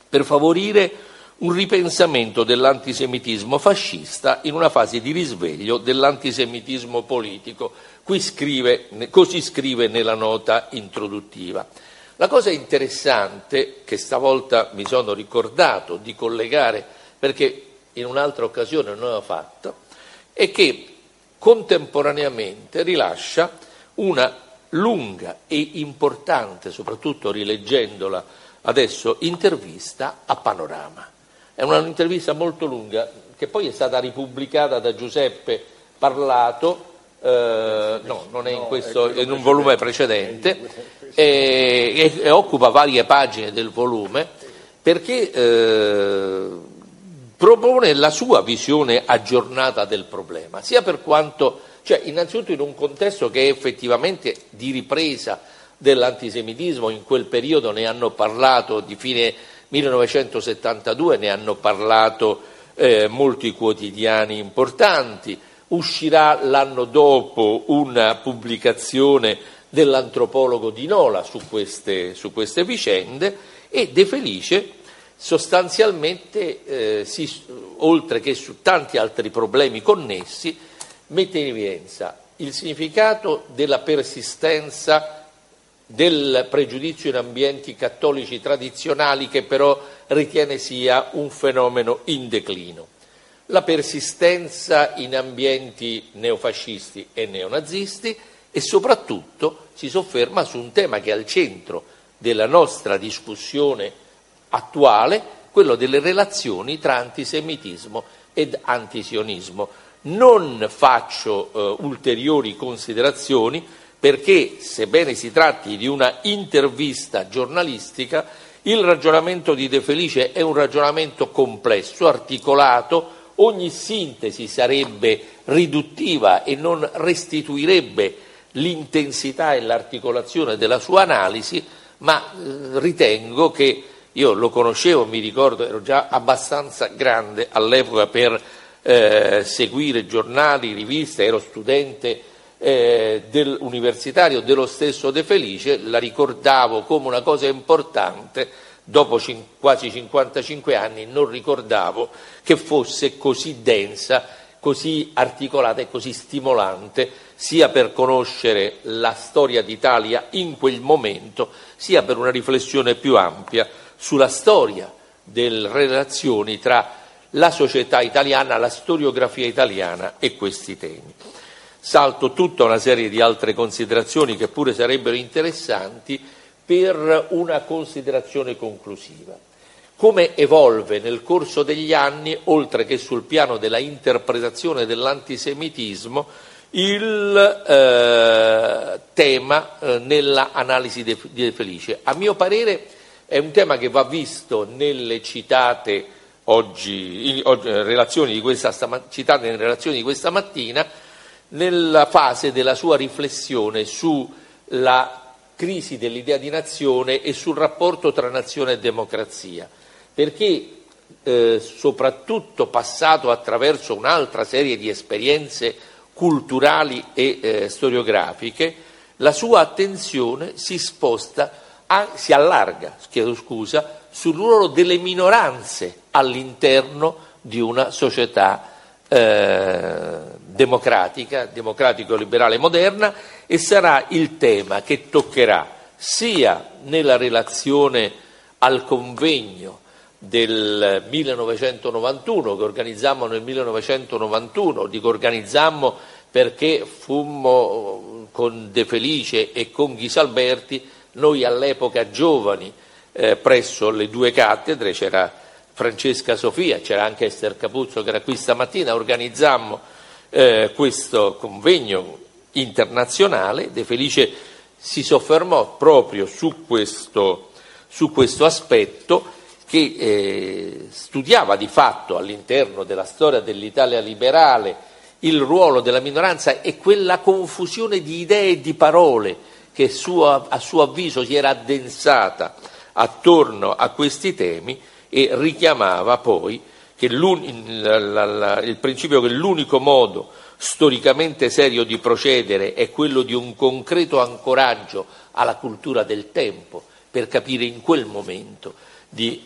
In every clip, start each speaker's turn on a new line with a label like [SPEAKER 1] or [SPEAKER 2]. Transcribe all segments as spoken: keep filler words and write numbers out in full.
[SPEAKER 1] per favorire un ripensamento dell'antisemitismo fascista in una fase di risveglio dell'antisemitismo politico. Qui scrive, così scrive nella nota introduttiva. La cosa interessante, che stavolta mi sono ricordato di collegare, perché in un'altra occasione non l'ho fatto, è che contemporaneamente rilascia una lunga e importante, soprattutto rileggendola adesso, intervista a Panorama. È un'intervista molto lunga, che poi è stata ripubblicata da Giuseppe Parlato, eh, no, non è in questo, è in un volume precedente, e, e, e occupa varie pagine del volume, perché eh, propone la sua visione aggiornata del problema, sia per quanto, cioè innanzitutto in un contesto che è effettivamente di ripresa dell'antisemitismo. In quel periodo ne hanno parlato, di fine millenovecentosettantadue ne hanno parlato eh, molti quotidiani importanti. Uscirà l'anno dopo una pubblicazione dell'antropologo Di Nola su queste, su queste vicende, e De Felice sostanzialmente, eh, si, oltre che su tanti altri problemi connessi, mette in evidenza il significato della persistenza del pregiudizio in ambienti cattolici tradizionali, che però ritiene sia un fenomeno in declino, la persistenza in ambienti neofascisti e neonazisti, e soprattutto si sofferma su un tema che è al centro della nostra discussione attuale, quello delle relazioni tra antisemitismo ed antisionismo. Non faccio eh, ulteriori considerazioni, perché, sebbene si tratti di una intervista giornalistica, il ragionamento di De Felice è un ragionamento complesso, articolato. Ogni sintesi sarebbe riduttiva e non restituirebbe l'intensità e l'articolazione della sua analisi, ma eh, ritengo che, io lo conoscevo, mi ricordo, ero già abbastanza grande all'epoca per eh, seguire giornali, riviste, ero studente Eh, del universitario dello stesso De Felice, la ricordavo come una cosa importante. Dopo cin- quasi cinquantacinque anni non ricordavo che fosse così densa, così articolata e così stimolante, sia per conoscere la storia d'Italia in quel momento, sia per una riflessione più ampia sulla storia delle relazioni tra la società italiana, la storiografia italiana e questi temi. Salto tutta una serie di altre considerazioni che pure sarebbero interessanti per una considerazione conclusiva. Come evolve nel corso degli anni, oltre che sul piano della interpretazione dell'antisemitismo, il eh, tema eh, nella analisi di De Felice? A mio parere è un tema che va visto nelle citate oggi, oggi relazioni di questa citate nelle relazioni di questa mattina, nella fase della sua riflessione sulla crisi dell'idea di nazione e sul rapporto tra nazione e democrazia, perché eh, soprattutto passato attraverso un'altra serie di esperienze culturali e eh, storiografiche, la sua attenzione si sposta, a, si allarga, chiedo scusa, sul ruolo delle minoranze all'interno di una società eh, democratica, democratico-liberale moderna, e sarà il tema che toccherà sia nella relazione al convegno del millenovecentonovantuno, che organizzammo nel millenovecentonovantuno, dico organizzammo perché fummo con De Felice e con Ghisalberti, noi all'epoca giovani, eh, presso le due cattedre, c'era Francesca Sofia, c'era anche Ester Capuzzo che era qui stamattina, organizzammo Eh, questo convegno internazionale. De Felice si soffermò proprio su questo, su questo aspetto, che eh, studiava di fatto all'interno della storia dell'Italia liberale il ruolo della minoranza e quella confusione di idee e di parole che suo, a suo avviso si era addensata attorno a questi temi, e richiamava poi che la, la, la, il principio che l'unico modo storicamente serio di procedere è quello di un concreto ancoraggio alla cultura del tempo, per capire in quel momento di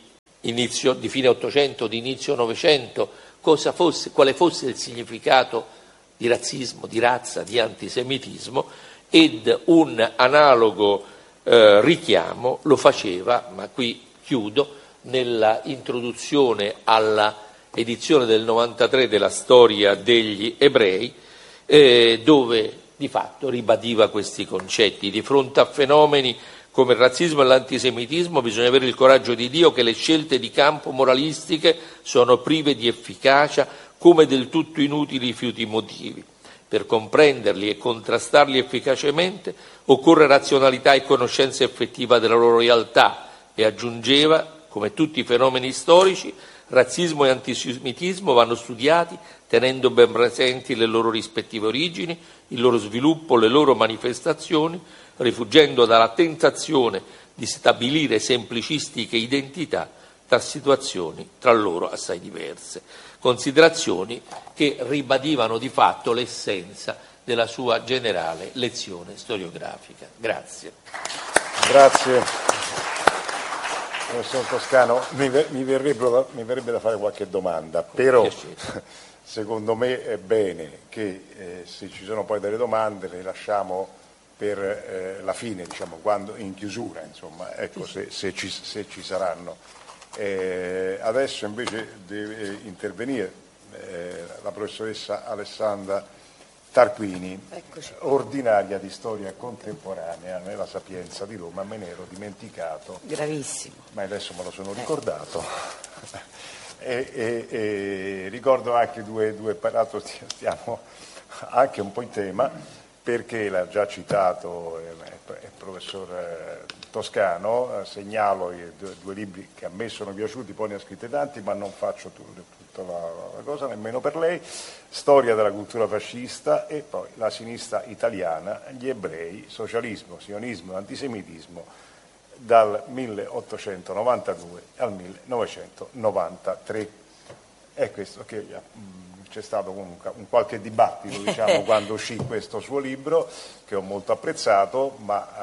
[SPEAKER 1] inizio, di fine Ottocento, di inizio Novecento, cosa fosse, quale fosse il significato di razzismo, di razza, di antisemitismo, ed un analogo eh, richiamo lo faceva, ma qui chiudo, nella introduzione alla edizione del novantatré della storia degli ebrei, eh, dove di fatto ribadiva questi concetti. Di fronte a fenomeni come il razzismo e l'antisemitismo bisogna avere il coraggio di Dio che le scelte di campo moralistiche sono prive di efficacia come del tutto inutili rifiuti motivi. Per comprenderli e contrastarli efficacemente occorre razionalità e conoscenza effettiva della loro realtà, e aggiungeva, come tutti i fenomeni storici, razzismo e antisemitismo vanno studiati tenendo ben presenti le loro rispettive origini, il loro sviluppo, le loro manifestazioni, rifuggendo dalla tentazione di stabilire semplicistiche identità tra situazioni tra loro assai diverse. Considerazioni che ribadivano di fatto l'essenza della sua generale lezione storiografica. Grazie.
[SPEAKER 2] Grazie. Professor Toscano, mi, mi, verrebbe, mi verrebbe da fare qualche domanda, però secondo me è bene che eh, se ci sono poi delle domande le lasciamo per eh, la fine, diciamo, quando, in chiusura, insomma, ecco, se, se, ci, se ci saranno. Eh, adesso invece deve intervenire eh, la professoressa Alessandra Tarquini, Eccoci. ordinaria di storia contemporanea nella Sapienza di Roma. Me ne ero dimenticato.
[SPEAKER 3] Gravissimo.
[SPEAKER 2] Ma adesso me lo sono ricordato. e, e, e ricordo anche due, due peraltro stiamo anche un po' in tema, perché l'ha già citato il professor Toscano, segnalo i due, due libri che a me sono piaciuti, poi ne ha scritti tanti, ma non faccio tutta la, la cosa, nemmeno per lei. Storia della cultura fascista e poi la sinistra italiana, gli ebrei, socialismo, sionismo e antisemitismo dal milleottocentonovantadue al millenovecentonovantatré. È questo che mh, c'è stato un, un qualche dibattito, diciamo, quando uscì questo suo libro, che ho molto apprezzato,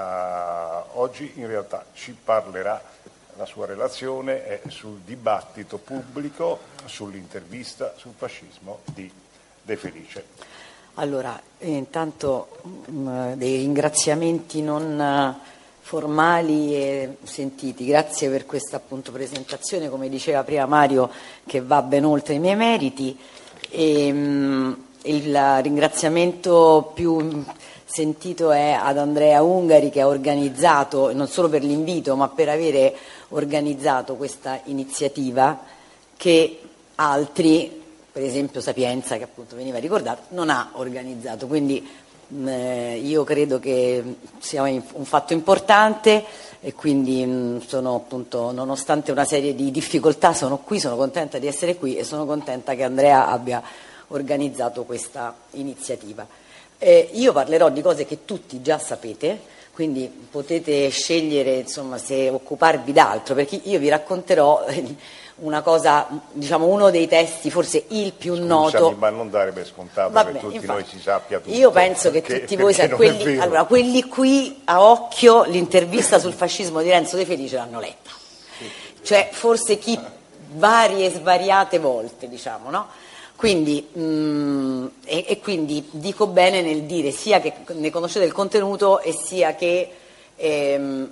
[SPEAKER 2] ma uh, oggi in realtà ci parlerà, la sua relazione è sul dibattito pubblico, sull'intervista sul fascismo di De Felice.
[SPEAKER 3] Allora, intanto mh, dei ringraziamenti non uh, formali e sentiti. Grazie per questa appunto presentazione, come diceva prima Mario, che va ben oltre i miei meriti. E, mh, il ringraziamento più sentito è ad Andrea Ungari, che ha organizzato, non solo per l'invito, ma per avere organizzato questa iniziativa che altri, per esempio Sapienza, che appunto veniva ricordato, non ha organizzato. Quindi mh, io credo che sia un fatto importante e quindi mh, sono appunto, nonostante una serie di difficoltà, sono qui, sono contenta di essere qui e sono contenta che Andrea abbia organizzato questa iniziativa. Eh, io parlerò di cose che tutti già sapete, quindi potete scegliere, insomma, se occuparvi d'altro, perché io vi racconterò una cosa, diciamo, uno dei testi, forse il più
[SPEAKER 2] Scusami,
[SPEAKER 3] noto.
[SPEAKER 2] ma non dare per scontato
[SPEAKER 3] Vabbè,
[SPEAKER 2] che tutti
[SPEAKER 3] infatti,
[SPEAKER 2] noi si sappia tutto.
[SPEAKER 3] Io penso che
[SPEAKER 2] perché,
[SPEAKER 3] tutti voi sappiate, quelli, allora, quelli qui a occhio l'intervista sul fascismo di Renzo De Felice l'hanno letta. Cioè, forse chi varie e svariate volte, diciamo, no? Quindi, mh, e, e quindi dico bene nel dire sia che ne conoscete il contenuto e sia che, ehm,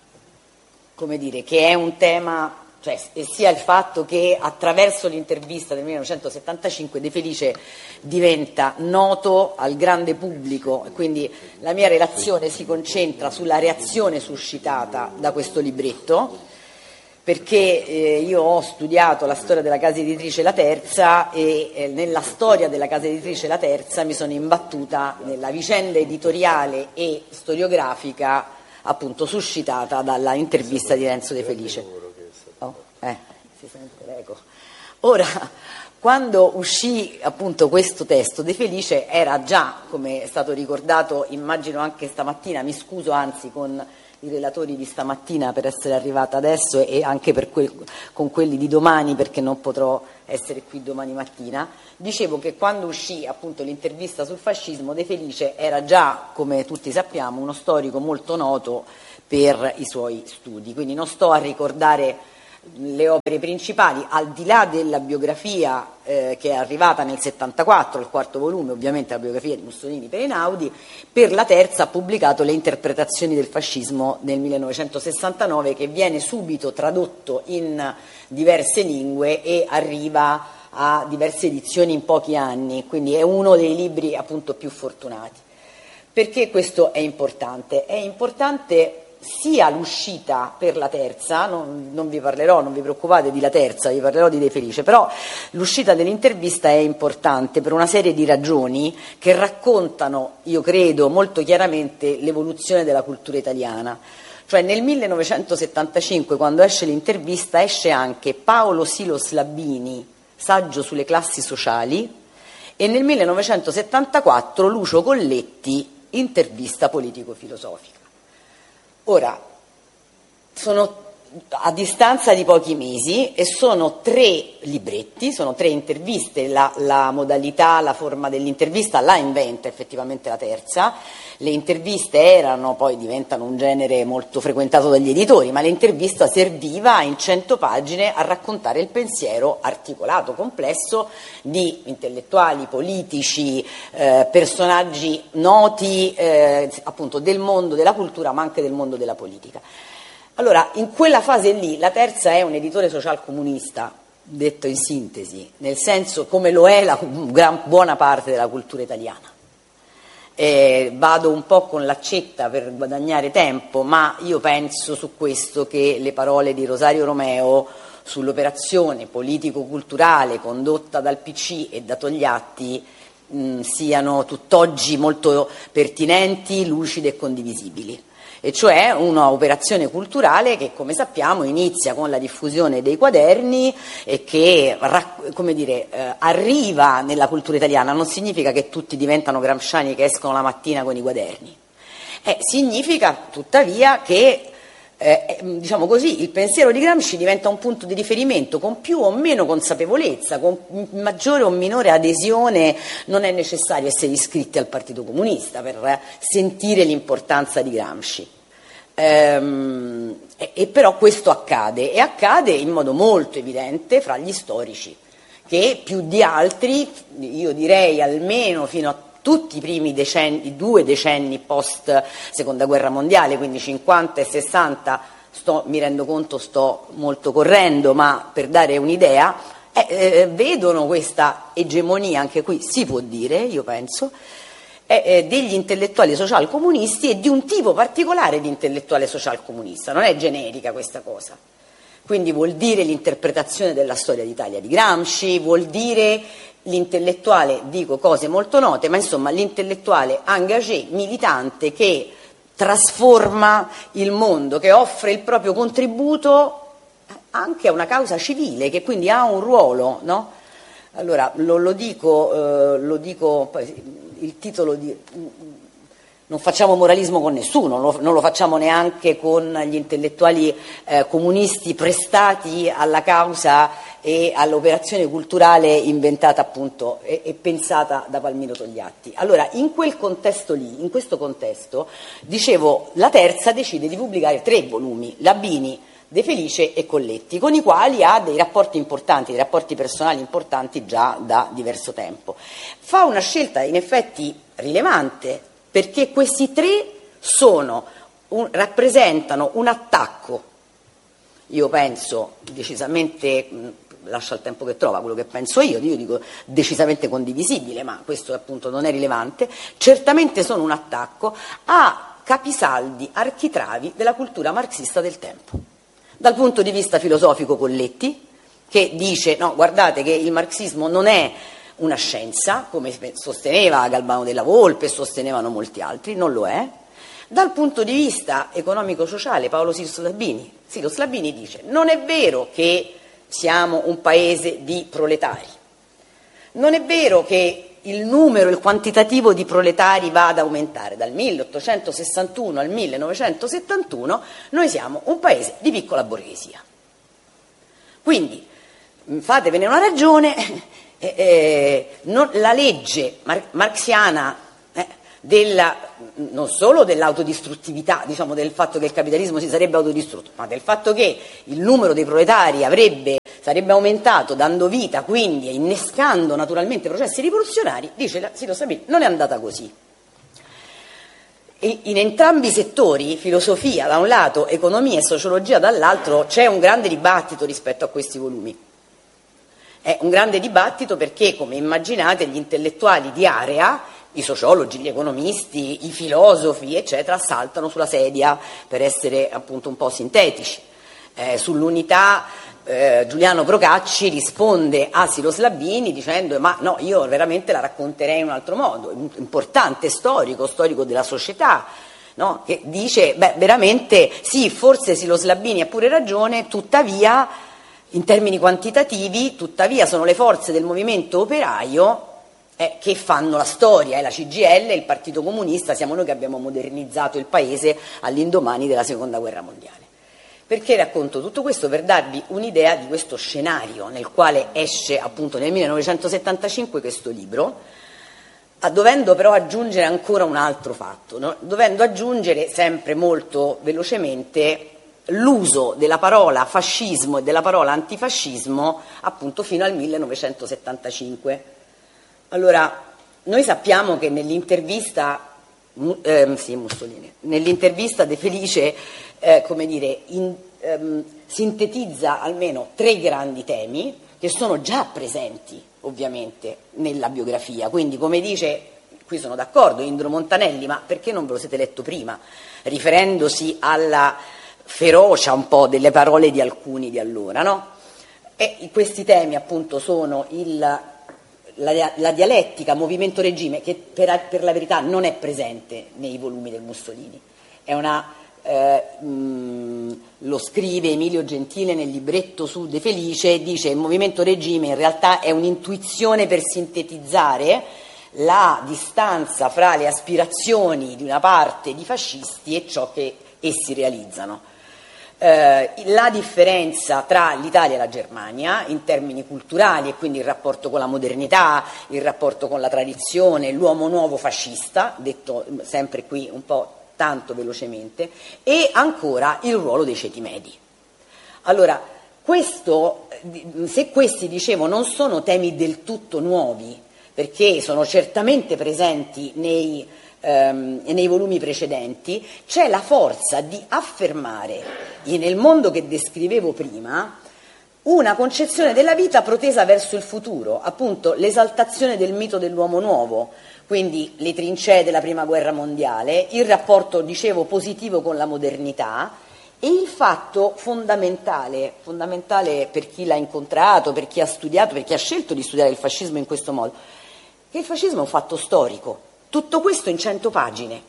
[SPEAKER 3] come dire, che è un tema, cioè e sia il fatto che attraverso l'intervista del millenovecentosettantacinque De Felice diventa noto al grande pubblico, e quindi la mia relazione si concentra sulla reazione suscitata da questo libretto, perché eh, io ho studiato la storia della casa editrice La Terza e eh, nella storia della casa editrice La Terza mi sono imbattuta nella vicenda editoriale e storiografica appunto suscitata dalla intervista di Renzo De Felice. Oh, eh, si sente l'eco. Ora, quando uscì appunto questo testo, De Felice era già, come è stato ricordato, immagino anche stamattina, mi scuso anzi con i relatori di stamattina per essere arrivata adesso e anche per que- con quelli di domani, perché non potrò essere qui domani mattina. Dicevo che quando uscì appunto l'intervista sul fascismo, De Felice era già, come tutti sappiamo, uno storico molto noto per i suoi studi, quindi non sto a ricordare le opere principali, al di là della biografia eh, che è arrivata nel settantaquattro, il quarto volume, ovviamente la biografia di Mussolini per Einaudi, per la terza ha pubblicato Le interpretazioni del fascismo nel millenovecentosessantanove, che viene subito tradotto in diverse lingue e arriva a diverse edizioni in pochi anni, quindi è uno dei libri appunto più fortunati. Perché questo è importante? È importante sia l'uscita per la terza, non, non vi parlerò, non vi preoccupate di La terza, vi parlerò di De Felice, però l'uscita dell'intervista è importante per una serie di ragioni che raccontano, io credo, molto chiaramente l'evoluzione della cultura italiana. Cioè nel millenovecentosettantacinque, quando esce l'intervista, esce anche Paolo Silos Labini, saggio sulle classi sociali, e nel millenovecentosettantaquattro Lucio Colletti, intervista politico-filosofica. Ora, sono a distanza di pochi mesi e sono tre libretti, sono tre interviste, la, la modalità, la forma dell'intervista la inventa effettivamente la terza. Le interviste erano, poi diventano un genere molto frequentato dagli editori, ma l'intervista serviva in cento pagine a raccontare il pensiero articolato, complesso di intellettuali, politici, eh, personaggi noti eh, appunto del mondo della cultura ma anche del mondo della politica. Allora, in quella fase lì la terza è un editore social comunista, detto in sintesi, nel senso come lo è la gran, buona parte della cultura italiana. Eh, vado un po' con l'accetta per guadagnare tempo, ma io penso su questo che le parole di Rosario Romeo sull'operazione politico-culturale condotta dal P C e da Togliatti mh, siano tutt'oggi molto pertinenti, lucide e condivisibili. E cioè una operazione culturale che, come sappiamo, inizia con la diffusione dei quaderni e che, come dire, eh, arriva nella cultura italiana. Non significa che tutti diventano gramsciani che escono la mattina con i quaderni. Eh, significa, tuttavia, che eh, diciamo così, il pensiero di Gramsci diventa un punto di riferimento con più o meno consapevolezza, con maggiore o minore adesione. Non è necessario essere iscritti al Partito Comunista per sentire l'importanza di Gramsci. Ehm, e, e però questo accade, e accade in modo molto evidente fra gli storici, che più di altri, io direi almeno fino a tutti i primi decenni, i due decenni post seconda guerra mondiale, quindi cinquanta e sessanta, sto, mi rendo conto sto molto correndo, ma per dare un'idea, eh, eh, vedono questa egemonia, anche qui si può dire, io penso, eh, eh, degli intellettuali social comunisti e di un tipo particolare di intellettuale social comunista, non è generica questa cosa. Quindi vuol dire l'interpretazione della storia d'Italia di Gramsci, vuol dire l'intellettuale, dico cose molto note, ma insomma l'intellettuale engagé, militante, che trasforma il mondo, che offre il proprio contributo anche a una causa civile, che quindi ha un ruolo, no? Allora, lo, lo dico, eh, lo dico, il titolo di... Non facciamo moralismo con nessuno, non lo, non lo facciamo neanche con gli intellettuali eh, comunisti prestati alla causa e all'operazione culturale inventata appunto e, e pensata da Palmiro Togliatti. Allora, in quel contesto lì, in questo contesto, dicevo, la terza decide di pubblicare tre volumi, Labini, De Felice e Colletti, con i quali ha dei rapporti importanti, dei rapporti personali importanti già da diverso tempo. Fa una scelta in effetti rilevante, perché questi tre sono, un, rappresentano un attacco, io penso decisamente, mh, lascia il tempo che trova quello che penso io, io dico decisamente condivisibile, ma questo appunto non è rilevante, certamente sono un attacco a capisaldi, architravi della cultura marxista del tempo. Dal punto di vista filosofico Colletti, che dice, no, guardate che il marxismo non è una scienza, come sosteneva Galbano della Volpe e sostenevano molti altri, non lo è. Dal punto di vista economico-sociale Paolo Silos Labini, Silos Labini dice, non è vero che siamo un paese di proletari, non è vero che il numero, il quantitativo di proletari va ad aumentare, dal milleottocentosessantuno al millenovecentosettantuno noi siamo un paese di piccola borghesia. Quindi fatevene una ragione. Eh, eh, non, la legge mar- marxiana eh, della, non solo dell'autodistruttività, diciamo del fatto che il capitalismo si sarebbe autodistrutto, ma del fatto che il numero dei proletari avrebbe, sarebbe aumentato, dando vita quindi e innescando naturalmente processi rivoluzionari, dice Silo Sabini, non è andata così. E in entrambi i settori, filosofia da un lato, economia e sociologia dall'altro, c'è un grande dibattito rispetto a questi volumi. È un grande dibattito perché, come immaginate, gli intellettuali di area, i sociologi, gli economisti, i filosofi, eccetera, saltano sulla sedia, per essere appunto un po' sintetici. Eh, sull'unità eh, Giuliano Procacci risponde a Silo Slabini dicendo ma no, io veramente la racconterei in un altro modo, importante storico, storico della società, no? Che dice, beh, veramente sì, forse Silo Slabini ha pure ragione, tuttavia, in termini quantitativi, tuttavia sono le forze del movimento operaio Eh, che fanno la storia, è la C G I L e il Partito Comunista, siamo noi che abbiamo modernizzato il paese all'indomani della Seconda Guerra Mondiale. Perché racconto tutto questo? Per darvi un'idea di questo scenario nel quale esce appunto nel millenovecentosettantacinque questo libro, dovendo però aggiungere ancora un altro fatto, no? Dovendo aggiungere sempre molto velocemente l'uso della parola fascismo e della parola antifascismo appunto fino al millenovecentosettantacinque. Allora, noi sappiamo che nell'intervista, eh, sì, Mussolini, nell'intervista De Felice, eh, come dire, in, ehm, sintetizza almeno tre grandi temi che sono già presenti, ovviamente, nella biografia. Quindi, come dice, qui sono d'accordo, Indro Montanelli, ma perché non ve lo siete letto prima? Riferendosi alla ferocia un po' delle parole di alcuni di allora, no? E questi temi, appunto, sono il... La, la dialettica movimento-regime, che per, per la verità non è presente nei volumi del Mussolini, è una, eh, mh, lo scrive Emilio Gentile nel libretto su De Felice, dice il movimento-regime in realtà è un'intuizione per sintetizzare la distanza fra le aspirazioni di una parte di fascisti e ciò che essi realizzano. Eh, la differenza tra l'Italia e la Germania in termini culturali e quindi il rapporto con la modernità, il rapporto con la tradizione, l'uomo nuovo fascista, detto sempre qui un po' tanto velocemente, e ancora il ruolo dei ceti medi. Allora, questo, se questi, dicevo, non sono temi del tutto nuovi, perché sono certamente presenti nei ehm, nei volumi precedenti, c'è la forza di affermare nel mondo che descrivevo prima una concezione della vita protesa verso il futuro, appunto l'esaltazione del mito dell'uomo nuovo, quindi le trincee della prima guerra mondiale, il rapporto, dicevo, positivo con la modernità e il fatto fondamentale, fondamentale per chi l'ha incontrato, per chi ha studiato, per chi ha scelto di studiare il fascismo in questo modo, che il fascismo è un fatto storico, tutto questo in cento pagine,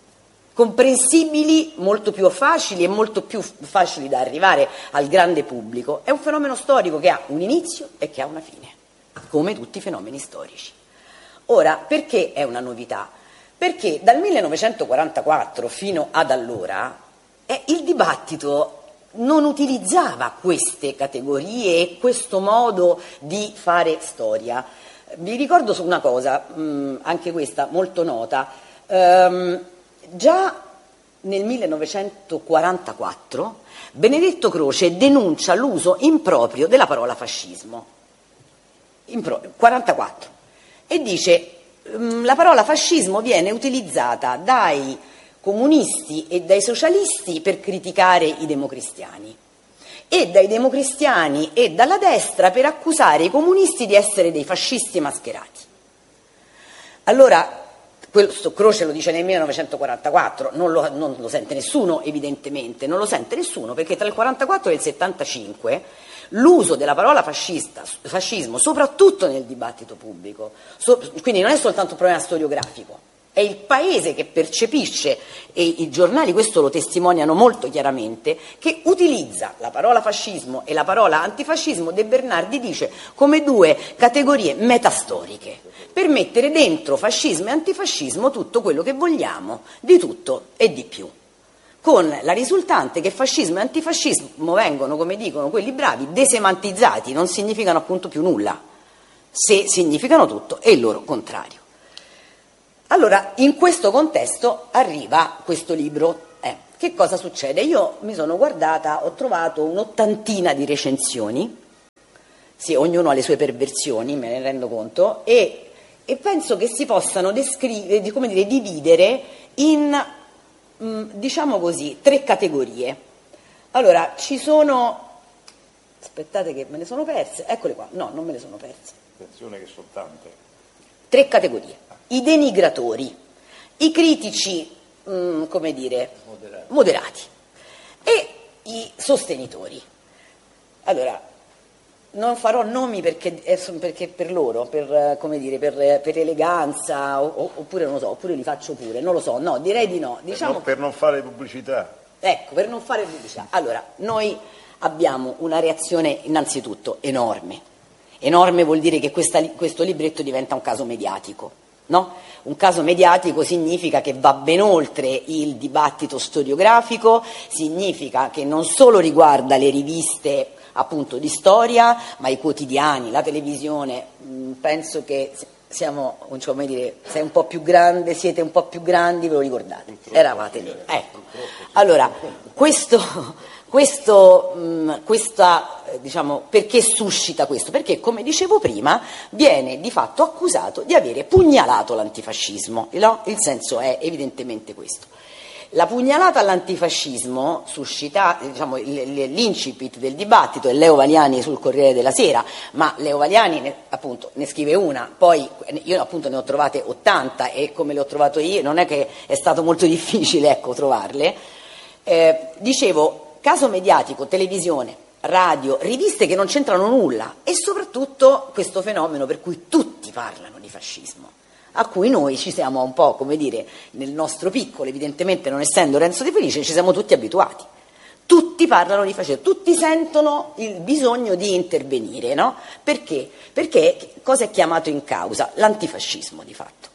[SPEAKER 3] comprensibili, molto più facili e molto più facili da arrivare al grande pubblico. È un fenomeno storico che ha un inizio e che ha una fine, come tutti i fenomeni storici. Ora, perché è una novità? Perché dal millenovecentoquarantaquattro fino ad allora eh, il dibattito non utilizzava queste categorie e questo modo di fare storia. Vi ricordo su una cosa, mh, anche questa molto nota, ehm, già nel millenovecentoquarantaquattro Benedetto Croce denuncia l'uso improprio della parola fascismo, improprio, quarantaquattro, e dice mh, la parola fascismo viene utilizzata dai comunisti e dai socialisti per criticare i democristiani e dai democristiani e dalla destra per accusare i comunisti di essere dei fascisti mascherati. Allora, questo Croce lo dice nel millenovecentoquarantaquattro, non lo, non lo sente nessuno evidentemente, non lo sente nessuno perché tra il quarantaquattro e il settantacinque l'uso della parola fascista, fascismo, soprattutto nel dibattito pubblico, so, quindi non è soltanto un problema storiografico, è il paese che percepisce, e i giornali questo lo testimoniano molto chiaramente, che utilizza la parola fascismo e la parola antifascismo, De Bernardi dice, come due categorie metastoriche, per mettere dentro fascismo e antifascismo tutto quello che vogliamo, di tutto e di più. Con la risultante che fascismo e antifascismo vengono, come dicono quelli bravi, desemantizzati, non significano appunto più nulla, se significano tutto e il loro contrario. Allora, in questo contesto arriva questo libro. Eh, che cosa succede? Io mi sono guardata, ho trovato un'ottantina di recensioni, sì, ognuno ha le sue perversioni, me ne rendo conto, e, e penso che si possano descrivere, come dire, dividere in, mh, diciamo così, tre categorie. Allora, ci sono... Aspettate che me ne sono perse, eccole qua, no, non me ne sono perse.
[SPEAKER 2] Attenzione che sono tante.
[SPEAKER 3] Tre categorie: i denigratori, i critici, mh, come dire, moderati. moderati e i sostenitori. Allora, non farò nomi perché, perché per loro, per, come dire, per, per eleganza, o, oppure non lo so, oppure li faccio pure, non lo so, no, direi di no. Diciamo,
[SPEAKER 2] per, non, per non fare pubblicità.
[SPEAKER 3] Ecco, per non fare pubblicità. Allora, noi abbiamo una reazione innanzitutto enorme. Enorme vuol dire che questa, questo libretto diventa un caso mediatico, no? Un caso mediatico significa che va ben oltre il dibattito storiografico, significa che non solo riguarda le riviste appunto di storia, ma i quotidiani, la televisione. Penso che siamo, come dire, sei un po' più grande, siete un po' più grandi, ve lo ricordate? Eravate lì. Ecco. Allora, questo... Questo, mh, questa, diciamo, perché suscita questo? Perché, come dicevo prima, viene di fatto accusato di avere pugnalato l'antifascismo, no? Il senso è evidentemente questo. La pugnalata all'antifascismo suscita, diciamo, l'incipit del dibattito è Leo Valiani sul Corriere della Sera, ma Leo Valiani ne, appunto ne scrive una, poi io appunto ne ho trovate ottanta e come le ho trovate io non è che è stato molto difficile, ecco, trovarle. Eh, dicevo, caso mediatico, televisione, radio, riviste che non c'entrano nulla e soprattutto questo fenomeno per cui tutti parlano di fascismo, a cui noi ci siamo un po', come dire, nel nostro piccolo, evidentemente non essendo Renzo De Felice, ci siamo tutti abituati. Tutti parlano di fascismo, tutti sentono il bisogno di intervenire, no? Perché? Perché cosa è chiamato in causa? L'antifascismo, di fatto.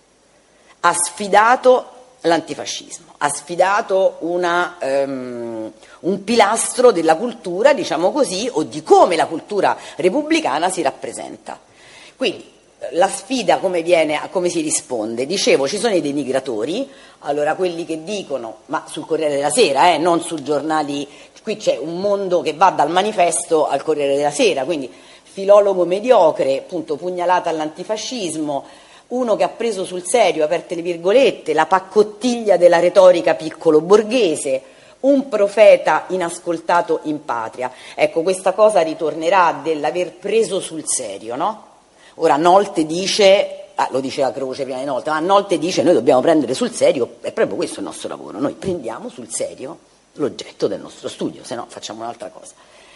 [SPEAKER 3] Ha sfidato l'antifascismo, ha sfidato una, um, un pilastro della cultura, diciamo così, o di come la cultura repubblicana si rappresenta. Quindi la sfida come viene, come si risponde? Dicevo, ci sono i denigratori, allora quelli che dicono, ma sul Corriere della Sera, eh, non su giornali, qui c'è un mondo che va dal Manifesto al Corriere della Sera, quindi filologo mediocre, appunto pugnalata all'antifascismo, uno che ha preso sul serio, aperte le virgolette, la paccottiglia della retorica piccolo borghese, un profeta inascoltato in patria. Ecco, questa cosa ritornerà dell'aver preso sul serio, no? Ora Nolte dice, ah, lo diceva Croce prima di Nolte, ma Nolte dice noi dobbiamo prendere sul serio, è proprio questo il nostro lavoro, noi prendiamo sul serio l'oggetto del nostro studio, se no facciamo un'altra cosa.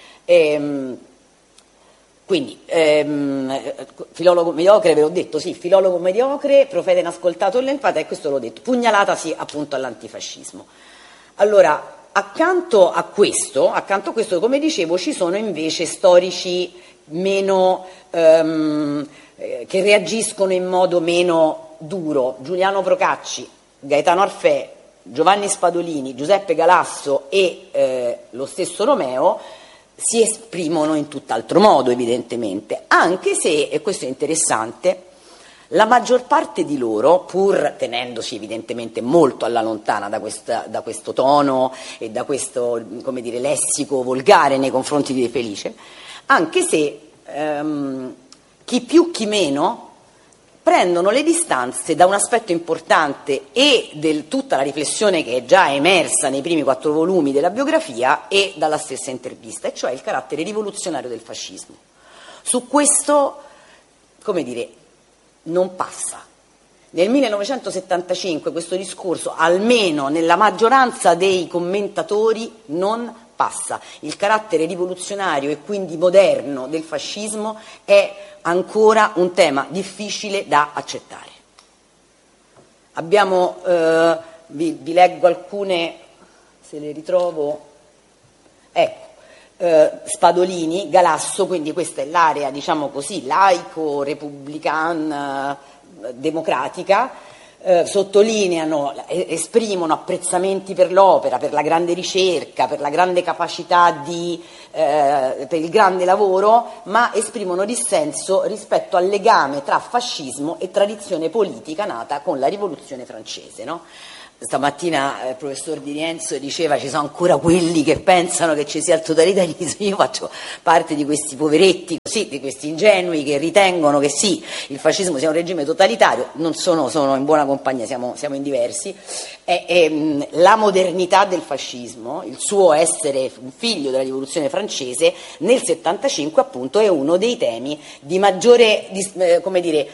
[SPEAKER 3] Ehm, Quindi, ehm, filologo mediocre, ve l'ho detto, sì, filologo mediocre, profeta inascoltato in patria, e questo l'ho detto, pugnalata sì, appunto all'antifascismo. Allora, accanto a questo, accanto a questo, come dicevo, ci sono invece storici meno, ehm, eh, che reagiscono in modo meno duro, Giuliano Procacci, Gaetano Arfè, Giovanni Spadolini, Giuseppe Galasso e eh, lo stesso Romeo, si esprimono in tutt'altro modo, evidentemente, anche se, e questo è interessante, la maggior parte di loro, pur tenendosi evidentemente molto alla lontana da, questa, da questo tono e da questo, come dire, lessico volgare nei confronti di De Felice, anche se ehm, chi più chi meno prendono le distanze da un aspetto importante e di tutta la riflessione che è già emersa nei primi quattro volumi della biografia e dalla stessa intervista, e cioè il carattere rivoluzionario del fascismo. Su questo, come dire, non passa. Nel millenovecentosettantacinque questo discorso, almeno nella maggioranza dei commentatori, non passa. Il carattere rivoluzionario e quindi moderno del fascismo è ancora un tema difficile da accettare. Abbiamo, eh, vi, vi leggo alcune, se le ritrovo, ecco, eh, Spadolini, Galasso, quindi questa è l'area, diciamo così, laico, repubblicana, democratica, eh, sottolineano, eh, esprimono apprezzamenti per l'opera, per la grande ricerca, per la grande capacità di, eh, per il grande lavoro, ma esprimono dissenso rispetto al legame tra fascismo e tradizione politica nata con la rivoluzione francese, no? Stamattina eh, il professor Di Rienzo diceva ci sono ancora quelli che pensano che ci sia il totalitarismo. Io faccio parte di questi poveretti, così, di questi ingenui che ritengono che sì, il fascismo sia un regime totalitario. Non sono, sono in buona compagnia, siamo, siamo in diversi. E, e, la modernità del fascismo, il suo essere un figlio della rivoluzione francese, nel settantacinque appunto è uno dei temi di maggiore, di, eh, come dire,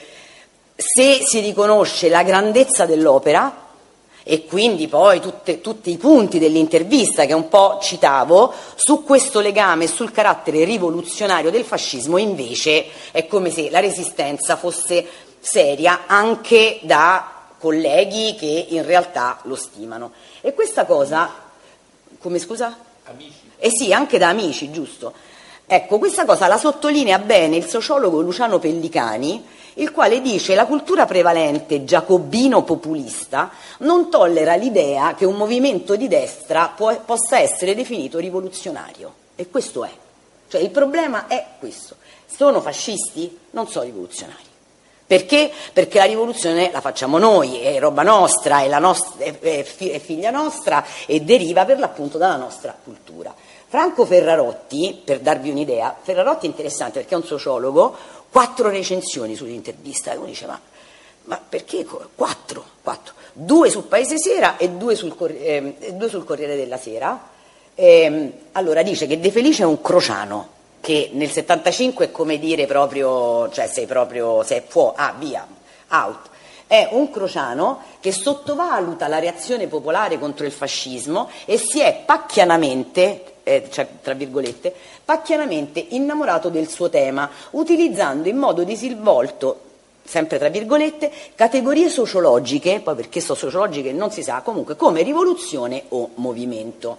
[SPEAKER 3] se si riconosce la grandezza dell'opera e quindi poi tutte, tutti i punti dell'intervista che un po' citavo su questo legame, sul carattere rivoluzionario del fascismo, invece è come se la resistenza fosse seria anche da colleghi che in realtà lo stimano. E questa cosa, come scusa?
[SPEAKER 1] Amici.
[SPEAKER 3] Eh sì, anche da amici, giusto. Ecco, questa cosa la sottolinea bene il sociologo Luciano Pellicani, il quale dice: la cultura prevalente giacobino-populista non tollera l'idea che un movimento di destra può, possa essere definito rivoluzionario. E questo è. Cioè il problema è questo. Sono fascisti? Non sono rivoluzionari. Perché? Perché la rivoluzione la facciamo noi, è roba nostra, è, la nostra, è, è figlia nostra e deriva per l'appunto dalla nostra cultura. Franco Ferrarotti, per darvi un'idea, Ferrarotti è interessante perché è un sociologo, quattro recensioni sull'intervista, e uno dice ma, ma perché quattro? Quattro? Due sul Paese Sera e due sul, eh, due sul Corriere della Sera. Eh, allora dice che De Felice è un crociano, che nel settantacinque è come dire proprio, cioè sei proprio, sei fuori, ah via, out. È un crociano che sottovaluta la reazione popolare contro il fascismo e si è pacchianamente, eh, cioè, tra virgolette, pacchianamente innamorato del suo tema, utilizzando in modo disinvolto, sempre tra virgolette, categorie sociologiche, poi perché sono sociologiche non si sa, comunque come rivoluzione o movimento.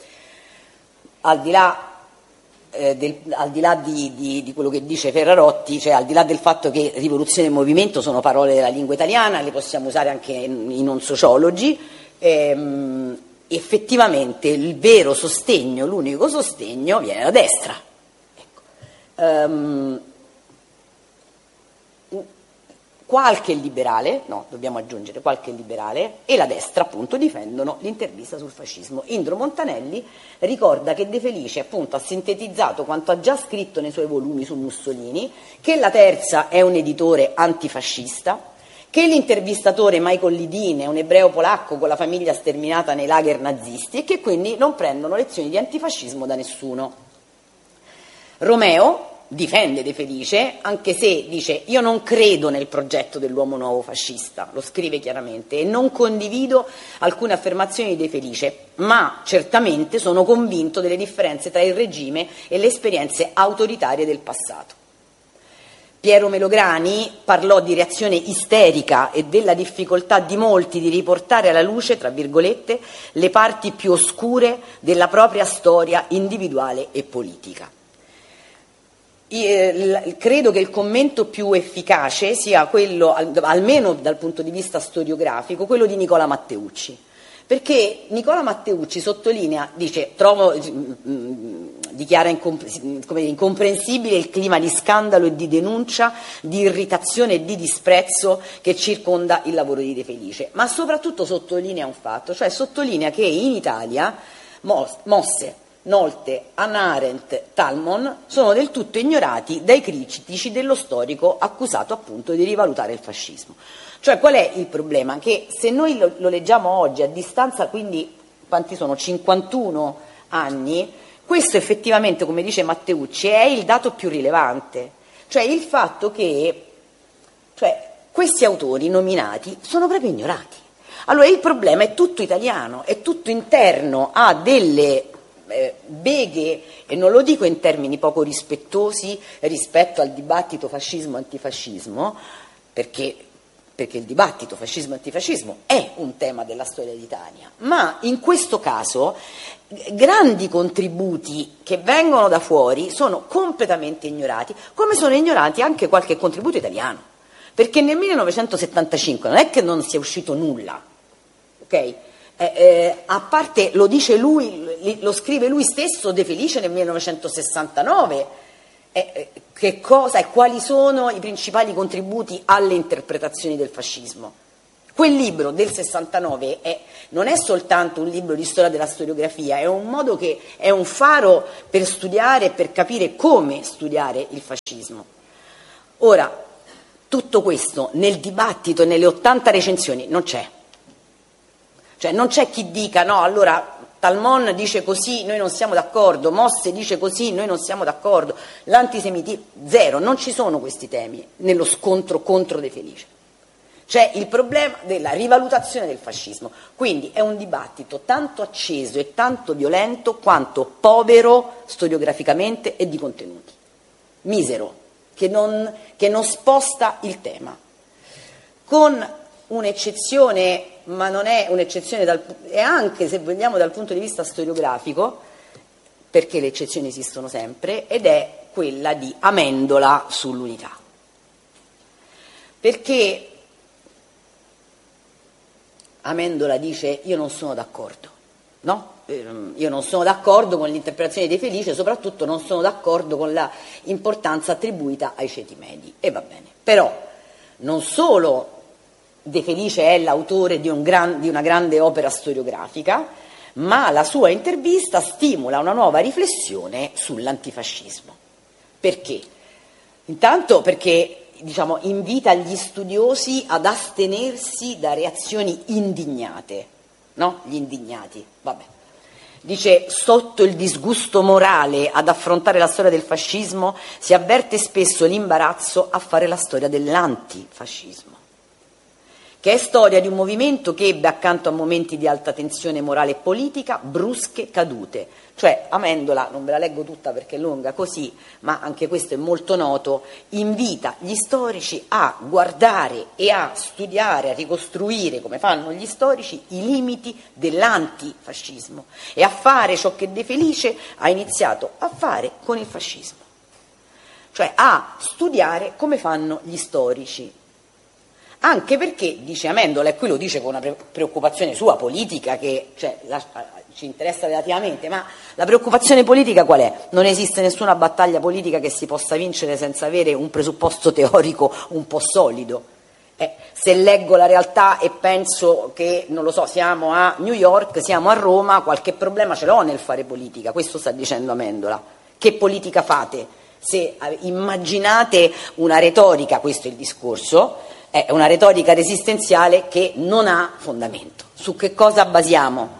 [SPEAKER 3] Al di là Eh, del, al di là di, di, di quello che dice Ferrarotti, cioè al di là del fatto che rivoluzione e movimento sono parole della lingua italiana, le possiamo usare anche i non sociologi, ehm, effettivamente il vero sostegno, l'unico sostegno viene da destra. Ecco. Um, qualche liberale, no, dobbiamo aggiungere qualche liberale, e la destra appunto difendono l'intervista sul fascismo. Indro Montanelli ricorda che De Felice appunto ha sintetizzato quanto ha già scritto nei suoi volumi su Mussolini, che La Terza è un editore antifascista, che l'intervistatore Michael Lidin è un ebreo polacco con la famiglia sterminata nei lager nazisti e che quindi non prendono lezioni di antifascismo da nessuno. Romeo difende De Felice, anche se dice io non credo nel progetto dell'uomo nuovo fascista, lo scrive chiaramente, e non condivido alcune affermazioni di De Felice, ma certamente sono convinto delle differenze tra il regime e le esperienze autoritarie del passato. Piero Melograni parlò di reazione isterica e della difficoltà di molti di riportare alla luce, tra virgolette, le parti più oscure della propria storia individuale e politica. Io, credo che il commento più efficace sia quello, almeno dal punto di vista storiografico, quello di Nicola Matteucci, perché Nicola Matteucci sottolinea, dice, trovo, dichiara incomprensibile il clima di scandalo e di denuncia, di irritazione e di disprezzo che circonda il lavoro di De Felice, ma soprattutto sottolinea un fatto, cioè sottolinea che in Italia mosse, Nolte, Hannah Arendt, Talmon sono del tutto ignorati dai critici dello storico accusato appunto di rivalutare il fascismo. Cioè qual è il problema? Che se noi lo, lo leggiamo oggi a distanza, quindi quanti sono? cinquantuno anni, questo effettivamente, come dice Matteucci, è il dato più rilevante, cioè il fatto che cioè, questi autori nominati sono proprio ignorati. Allora il problema è tutto italiano, è tutto interno a delle Eh, beghe, e non lo dico in termini poco rispettosi rispetto al dibattito fascismo-antifascismo, perché, perché il dibattito fascismo-antifascismo è un tema della storia d'Italia, ma in questo caso grandi contributi che vengono da fuori sono completamente ignorati, come sono ignorati anche qualche contributo italiano. perché nel millenovecentosettantacinque non è che non sia uscito nulla, ok? Eh, eh, a parte, lo dice lui, lo scrive lui stesso De Felice nel millenovecentosessantanove, eh, eh, che cosa e quali sono i principali contributi alle interpretazioni del fascismo. Quel libro del sessantanove è, non è soltanto un libro di storia della storiografia, è un modo che è un faro per studiare e per capire come studiare il fascismo. Ora, tutto questo nel dibattito, nelle ottanta recensioni, non c'è. Cioè non c'è chi dica no, allora Talmon dice così, noi non siamo d'accordo, Mosse dice così, noi non siamo d'accordo, l'antisemitismo, zero, non ci sono questi temi nello scontro contro De Felice. C'è il problema della rivalutazione del fascismo, quindi è un dibattito tanto acceso e tanto violento quanto povero storiograficamente e di contenuti, misero, che non, che non sposta il tema, con un'eccezione, ma non è un'eccezione, dal, e anche se vogliamo dal punto di vista storiografico, perché le eccezioni esistono sempre, ed è quella di Amendola sull'unità. Perché Amendola dice io non sono d'accordo, no? Io non sono d'accordo con l'interpretazione di De Felice, soprattutto non sono d'accordo con la importanza attribuita ai ceti medi, e va bene. Però non solo De Felice è l'autore di, un gran, di una grande opera storiografica, ma la sua intervista stimola una nuova riflessione sull'antifascismo. Perché? Intanto perché diciamo, invita gli studiosi ad astenersi da reazioni indignate, no? Gli indignati, vabbè. Dice, sotto il disgusto morale ad affrontare la storia del fascismo si avverte spesso l'imbarazzo a fare la storia dell'antifascismo, che è storia di un movimento che ebbe accanto a momenti di alta tensione morale e politica brusche cadute. Cioè Amendola, non ve la leggo tutta perché è lunga così, ma anche questo è molto noto, invita gli storici a guardare e a studiare, a ricostruire, come fanno gli storici, i limiti dell'antifascismo e a fare ciò che De Felice ha iniziato a fare con il fascismo, cioè a studiare come fanno gli storici. Anche perché, dice Amendola, e qui lo dice con una preoccupazione sua politica che cioè, la, ci interessa relativamente, ma la preoccupazione politica qual è? Non esiste nessuna battaglia politica che si possa vincere senza avere un presupposto teorico un po' solido. Eh, se leggo la realtà e penso che, non lo so, siamo a New York, siamo a Roma, qualche problema ce l'ho nel fare politica, questo sta dicendo Amendola. Che politica fate? Se immaginate una retorica, questo è il discorso, è una retorica resistenziale che non ha fondamento. Su che cosa basiamo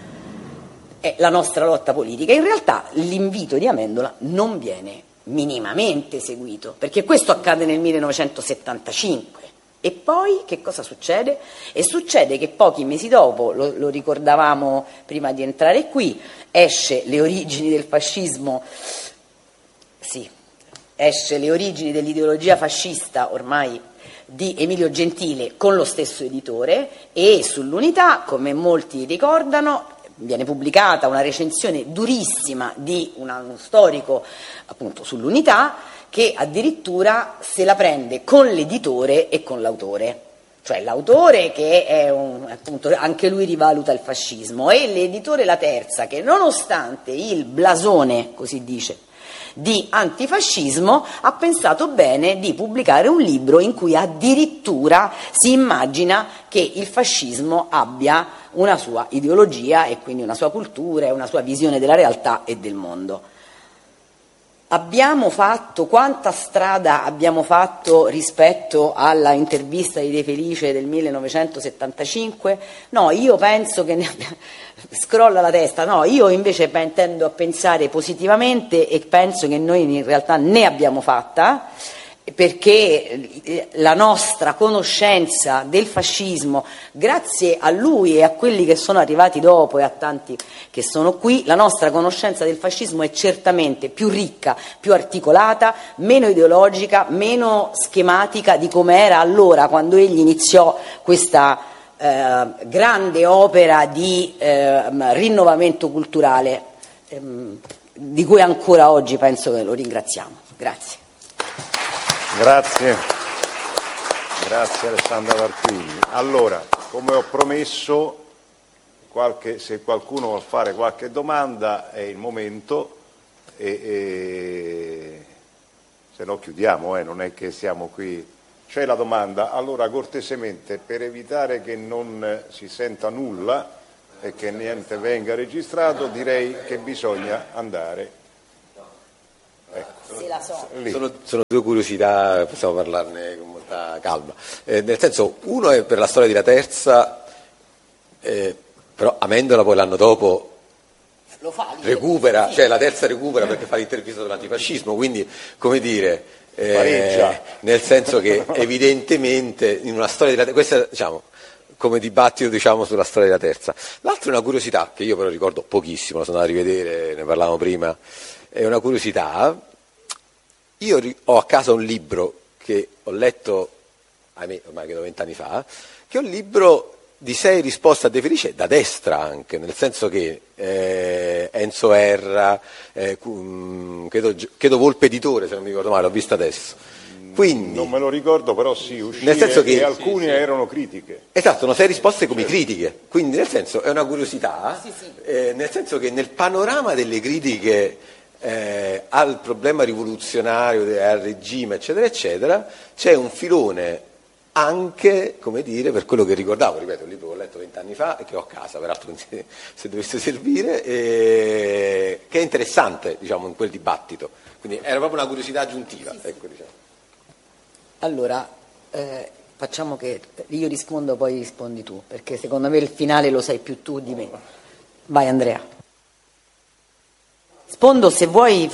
[SPEAKER 3] è la nostra lotta politica? In realtà l'invito di Amendola non viene minimamente seguito, perché questo accade nel millenovecentosettantacinque. E poi che cosa succede? E succede che pochi mesi dopo, lo, lo ricordavamo prima di entrare qui, esce Le origini del fascismo, sì, esce Le origini dell'ideologia fascista, ormai di Emilio Gentile, con lo stesso editore, e sull'unità, come molti ricordano, viene pubblicata una recensione durissima di una, uno storico appunto sull'unità, che addirittura se la prende con l'editore e con l'autore, cioè l'autore che è un, appunto anche lui rivaluta il fascismo, e l'editore La Terza, che nonostante il blasone, così dice, di antifascismo, ha pensato bene di pubblicare un libro in cui addirittura si immagina che il fascismo abbia una sua ideologia e quindi una sua cultura e una sua visione della realtà e del mondo. Abbiamo fatto, quanta strada abbiamo fatto rispetto alla intervista di De Felice del millenovecentosettantacinque? No, io penso che ne abbia... scrolla la testa, no, io invece tendo a pensare positivamente e penso che noi in realtà ne abbiamo fatta, perché la nostra conoscenza del fascismo, grazie a lui e a quelli che sono arrivati dopo e a tanti che sono qui, la nostra conoscenza del fascismo è certamente più ricca, più articolata, meno ideologica, meno schematica di come era allora, quando egli iniziò questa eh, grande opera di eh, rinnovamento culturale, ehm, di cui ancora oggi penso che lo ringraziamo. Grazie.
[SPEAKER 2] Grazie. Grazie Alessandra Tarquini. Allora, come ho promesso, qualche, se qualcuno vuol fare qualche domanda è il momento, e, e, se no chiudiamo, eh, non è che siamo qui. C'è la domanda? Allora, cortesemente, per evitare che non si senta nulla e che niente venga registrato, direi che bisogna andare. Ecco.
[SPEAKER 3] Se la so.
[SPEAKER 4] Sono, sono due curiosità, possiamo parlarne con molta calma. Eh, nel senso, uno è per la storia di La Terza, eh, però Amendola poi l'anno dopo
[SPEAKER 3] Lo fa,
[SPEAKER 4] recupera,
[SPEAKER 3] sì.
[SPEAKER 4] cioè La Terza recupera perché fa l'intervista sull'antifascismo, quindi come dire, eh, nel senso che evidentemente in una storia di La Terza, questa diciamo come dibattito diciamo sulla storia della Terza. L'altro è una curiosità che io però ricordo pochissimo, lo sono andato a rivedere, ne parlavamo prima, è una curiosità. Io ho a casa un libro che ho letto, ahimè, ormai credo vent'anni fa, che è un libro di sei risposte a De Felice da destra anche, nel senso che eh, Enzo Erra, eh, credo, credo Volpe Editore, se non mi ricordo male, l'ho visto adesso. Quindi,
[SPEAKER 2] non me lo ricordo, però sì, uscire,
[SPEAKER 4] nel senso che,
[SPEAKER 2] e alcune
[SPEAKER 4] sì, sì.
[SPEAKER 2] erano critiche.
[SPEAKER 4] Esatto, sono sei risposte come critiche, quindi nel senso è una curiosità,
[SPEAKER 3] sì, sì.
[SPEAKER 4] Eh, nel senso che nel panorama delle critiche eh, al problema rivoluzionario, al regime, eccetera, eccetera, c'è un filone anche, come dire, per quello che ricordavo, ripeto, un libro che ho letto vent'anni fa e che ho a casa, peraltro se, se dovesse servire, eh, che è interessante, diciamo, in quel dibattito. Quindi era proprio una curiosità aggiuntiva, sì, sì. Ecco, diciamo.
[SPEAKER 3] Allora, eh, facciamo che io rispondo, poi rispondi tu, perché secondo me il finale lo sai più tu di me. Vai Andrea. Rispondo se vuoi.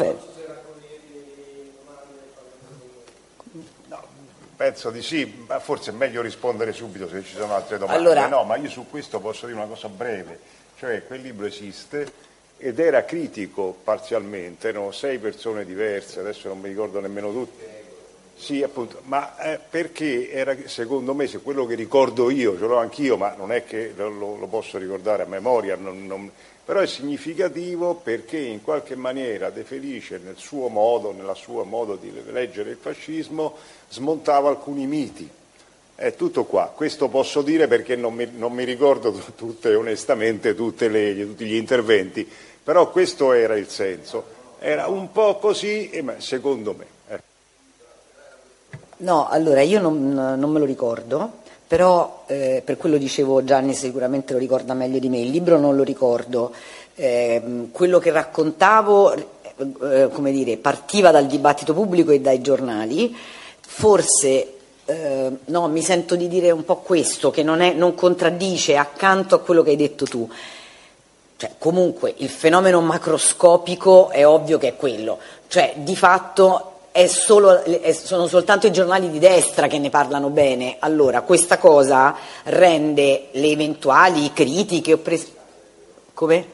[SPEAKER 2] No, penso di sì, ma forse è meglio rispondere subito se ci sono altre domande.
[SPEAKER 3] Allora,
[SPEAKER 2] no, ma io su questo posso dire una cosa breve, cioè quel libro esiste ed era critico parzialmente, erano sei persone diverse, adesso non mi ricordo nemmeno tutte. Sì, appunto, ma eh, perché era, secondo me, se quello che ricordo io, ce l'ho anch'io, ma non è che lo, lo posso ricordare a memoria, non, non, però è significativo perché in qualche maniera De Felice, nel suo modo, nella sua modo di leggere il fascismo, smontava alcuni miti. È tutto qua, questo posso dire perché non mi, non mi ricordo tutte, onestamente, tutte le, tutti gli interventi, però questo era il senso, era un po' così, eh, secondo me. Eh.
[SPEAKER 3] No, allora io non, non me lo ricordo, però eh, per quello dicevo Gianni sicuramente lo ricorda meglio di me, il libro non lo ricordo, eh, quello che raccontavo eh, come dire, partiva dal dibattito pubblico e dai giornali, forse eh, no, mi sento di dire un po' questo, che non, è, non contraddice accanto a quello che hai detto tu. Cioè, comunque il fenomeno macroscopico è ovvio che è quello, cioè di fatto È solo, è, sono soltanto i giornali di destra che ne parlano bene. Allora questa cosa rende le eventuali critiche oppres- come?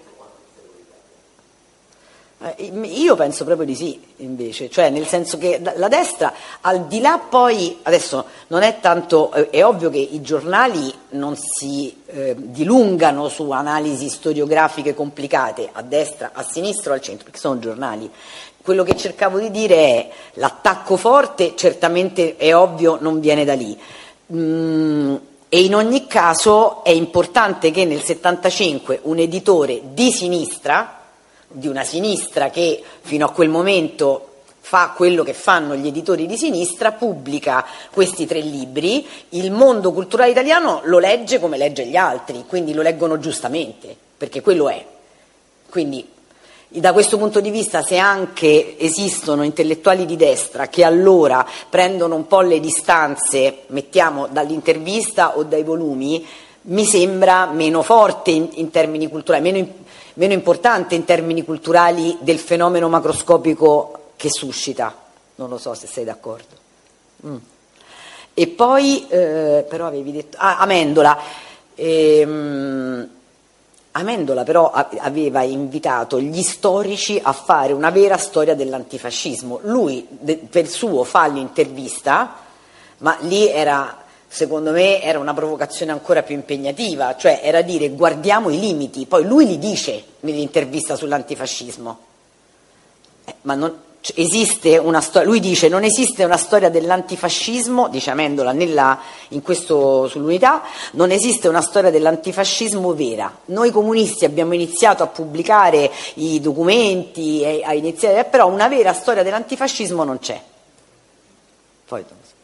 [SPEAKER 3] Eh, io penso proprio di sì, invece, cioè nel senso che la destra, al di là poi, adesso non è tanto, è, è ovvio che i giornali non si eh, dilungano su analisi storiografiche complicate a destra, a sinistra o al centro, perché sono giornali. Quello che cercavo di dire è l'attacco forte certamente è ovvio non viene da lì mm, e in ogni caso è importante che nel settantacinque un editore di sinistra, di una sinistra che fino a quel momento fa quello che fanno gli editori di sinistra, pubblica questi tre libri, il mondo culturale italiano lo legge come legge gli altri, quindi lo leggono giustamente, perché quello è. Quindi da questo punto di vista, se anche esistono intellettuali di destra che allora prendono un po' le distanze, mettiamo dall'intervista o dai volumi, mi sembra meno forte in, in termini culturali, meno, in, meno importante in termini culturali del fenomeno macroscopico che suscita. Non lo so se sei d'accordo. Mm. E poi, eh, però avevi detto, ah, Amendola. Ehm, Amendola però aveva invitato gli storici a fare una vera storia dell'antifascismo. Lui de, per suo fa l'intervista, ma lì era, secondo me, era una provocazione ancora più impegnativa, cioè era dire guardiamo i limiti, poi lui li dice nell'intervista sull'antifascismo. Eh, ma non, esiste una storia, lui dice non esiste una storia dell'antifascismo, dice Amendola nella, in questo, sull'Unità, non esiste una storia dell'antifascismo vera. Noi comunisti abbiamo iniziato a pubblicare i documenti, e, a iniziare, però una vera storia dell'antifascismo non c'è. Poi,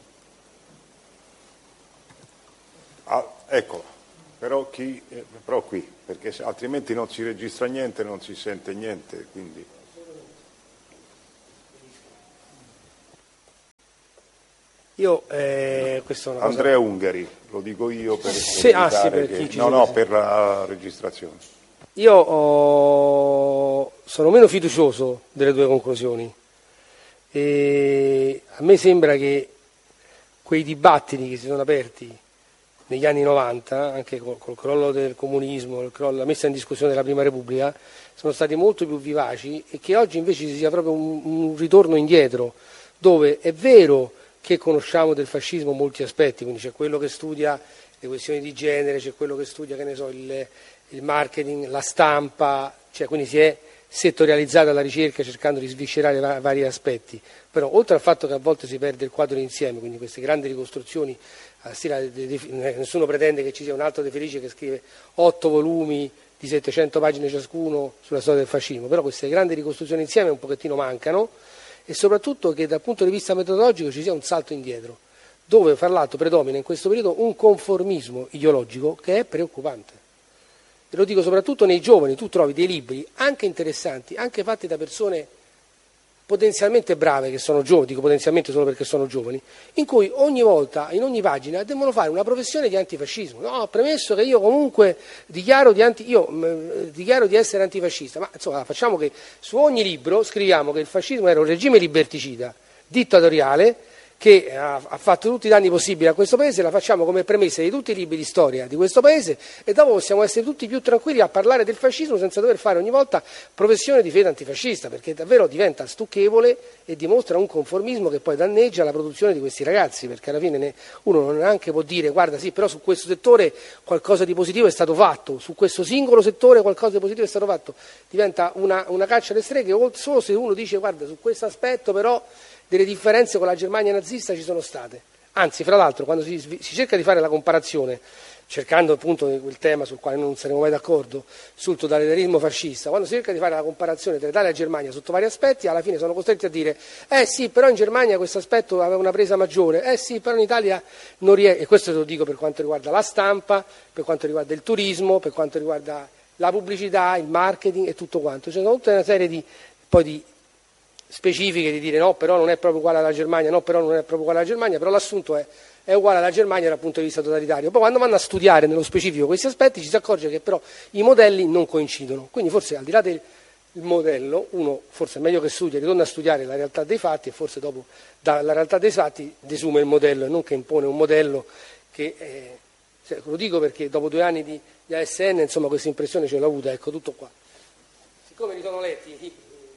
[SPEAKER 2] ah, ecco, però, chi, eh, però qui, perché altrimenti non si registra niente, non si sente niente, quindi...
[SPEAKER 5] Io, eh, questo è una cosa...
[SPEAKER 2] Andrea Ungari, lo dico io per, per
[SPEAKER 5] sì, ah, sì, per
[SPEAKER 2] che...
[SPEAKER 5] chi
[SPEAKER 2] no, no, per la registrazione.
[SPEAKER 5] Io ho... sono meno fiducioso delle due conclusioni e a me sembra che quei dibattiti che si sono aperti negli anni novanta, anche col, col crollo del comunismo, il crollo, la messa in discussione della Prima Repubblica, sono stati molto più vivaci e che oggi invece ci sia proprio un, un ritorno indietro, dove è vero che conosciamo del fascismo molti aspetti, quindi c'è quello che studia le questioni di genere, c'è quello che studia, che ne so, il, il marketing, la stampa, cioè quindi si è settorializzata la ricerca cercando di sviscerare va- vari aspetti, però oltre al fatto che a volte si perde il quadro d'insieme, quindi queste grandi ricostruzioni, a stile, de, de, de, nessuno pretende che ci sia un altro De Felice che scrive otto volumi di settecento pagine ciascuno sulla storia del fascismo, però queste grandi ricostruzioni insieme un pochettino mancano, e soprattutto che dal punto di vista metodologico ci sia un salto indietro, dove fra l'altro predomina in questo periodo un conformismo ideologico che è preoccupante. E lo dico soprattutto nei giovani, tu trovi dei libri anche interessanti, anche fatti da persone potenzialmente brave che sono giovani, dico potenzialmente solo perché sono giovani, in cui ogni volta, in ogni pagina, devono fare una professione di antifascismo. No, premesso che io comunque dichiaro di, anti, io, mh, dichiaro di essere antifascista, ma insomma facciamo che su ogni libro scriviamo che il fascismo era un regime liberticida, dittatoriale, che ha, ha fatto tutti i danni possibili a questo paese, la facciamo come premessa di tutti i libri di storia di questo paese e dopo possiamo essere tutti più tranquilli a parlare del fascismo senza dover fare ogni volta professione di fede antifascista, perché davvero diventa stucchevole e dimostra un conformismo che poi danneggia la produzione di questi ragazzi, perché alla fine ne, uno non neanche può dire guarda sì, però su questo settore qualcosa di positivo è stato fatto, su questo singolo settore qualcosa di positivo è stato fatto, diventa una, una caccia alle streghe, o solo se uno dice guarda su questo aspetto però delle differenze con la Germania nazista ci sono state. Anzi, fra l'altro, quando si, si cerca di fare la comparazione, cercando appunto quel tema sul quale non saremo mai d'accordo, sul totalitarismo fascista, quando si cerca di fare la comparazione tra Italia e Germania sotto vari aspetti, alla fine sono costretti a dire eh sì, però in Germania questo aspetto aveva una presa maggiore, eh sì, però in Italia non riesce, e questo lo dico per quanto riguarda la stampa, per quanto riguarda il turismo, per quanto riguarda la pubblicità, il marketing e tutto quanto. C'è tutta una serie di, poi di specifiche di dire no, però non è proprio uguale alla Germania, no, però non è proprio uguale alla Germania, però l'assunto è, è uguale alla Germania dal punto di vista totalitario. Poi quando vanno a studiare nello specifico questi aspetti ci si accorge che però i modelli non coincidono, quindi forse al di là del modello uno forse è meglio che studia, ritorna a studiare la realtà dei fatti e forse dopo dalla realtà dei fatti desume il modello e non che impone un modello che, eh, cioè, lo dico perché dopo due anni di, di A S N insomma questa impressione ce l'ho avuta, ecco tutto qua. Siccome li sono letti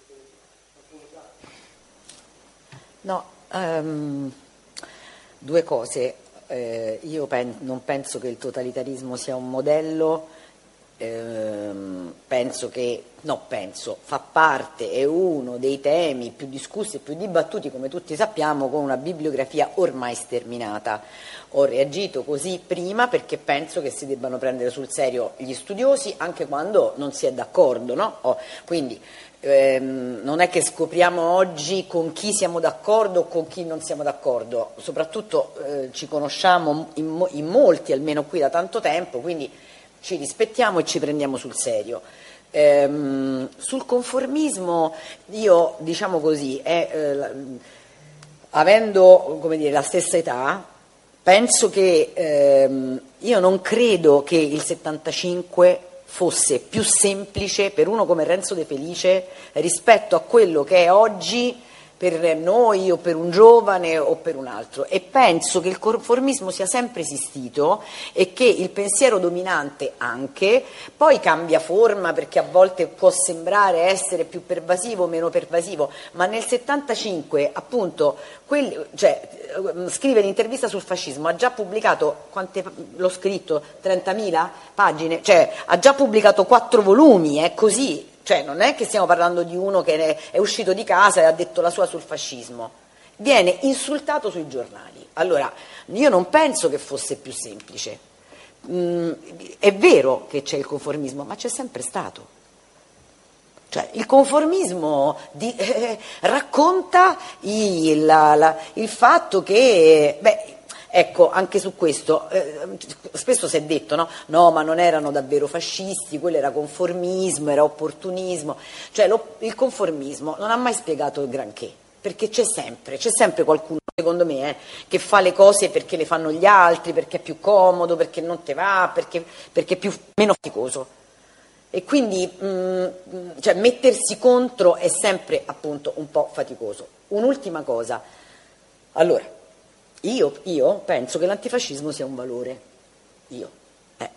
[SPEAKER 3] No, um, due cose. Eh, io pen- non penso che il totalitarismo sia un modello, ehm, penso che, no penso, fa parte, è uno dei temi più discussi e più dibattuti, come tutti sappiamo, con una bibliografia ormai sterminata. Ho reagito così prima perché penso che si debbano prendere sul serio gli studiosi anche quando non si è d'accordo, no? Oh, quindi ehm, non è che scopriamo oggi con chi siamo d'accordo o con chi non siamo d'accordo, soprattutto eh, ci conosciamo in, mo- in molti, almeno qui da tanto tempo, quindi ci rispettiamo e ci prendiamo sul serio. Ehm, sul conformismo io, diciamo così, è, eh, avendo come dire, la stessa età, penso che ehm, io non credo che il settantacinque fosse più semplice per uno come Renzo De Felice rispetto a quello che è oggi per noi o per un giovane o per un altro, e penso che il conformismo sia sempre esistito e che il pensiero dominante anche, poi cambia forma perché a volte può sembrare essere più pervasivo o meno pervasivo, ma nel settantacinque appunto quelli, cioè, scrive l'intervista sul fascismo, ha già pubblicato, quante, l'ho scritto, trentamila pagine, cioè ha già pubblicato quattro volumi, è così. cioè non è che stiamo parlando di uno che è uscito di casa e ha detto la sua sul fascismo, viene insultato sui giornali. Allora, io non penso che fosse più semplice. Mm, è vero che c'è il conformismo, ma c'è sempre stato. Cioè, il conformismo di, eh, racconta il, la, la, il fatto che, beh, ecco, anche su questo, eh, spesso si è detto, no? No, ma non erano davvero fascisti, quello era conformismo, era opportunismo. Cioè, lo, il conformismo non ha mai spiegato il granché, perché c'è sempre, c'è sempre qualcuno, secondo me, eh, che fa le cose perché le fanno gli altri, perché è più comodo, perché non te va, perché, perché è più, meno faticoso. E quindi mh, cioè, mettersi contro è sempre appunto un po' faticoso. Un'ultima cosa, allora, io, io penso che l'antifascismo sia un valore, io, eh.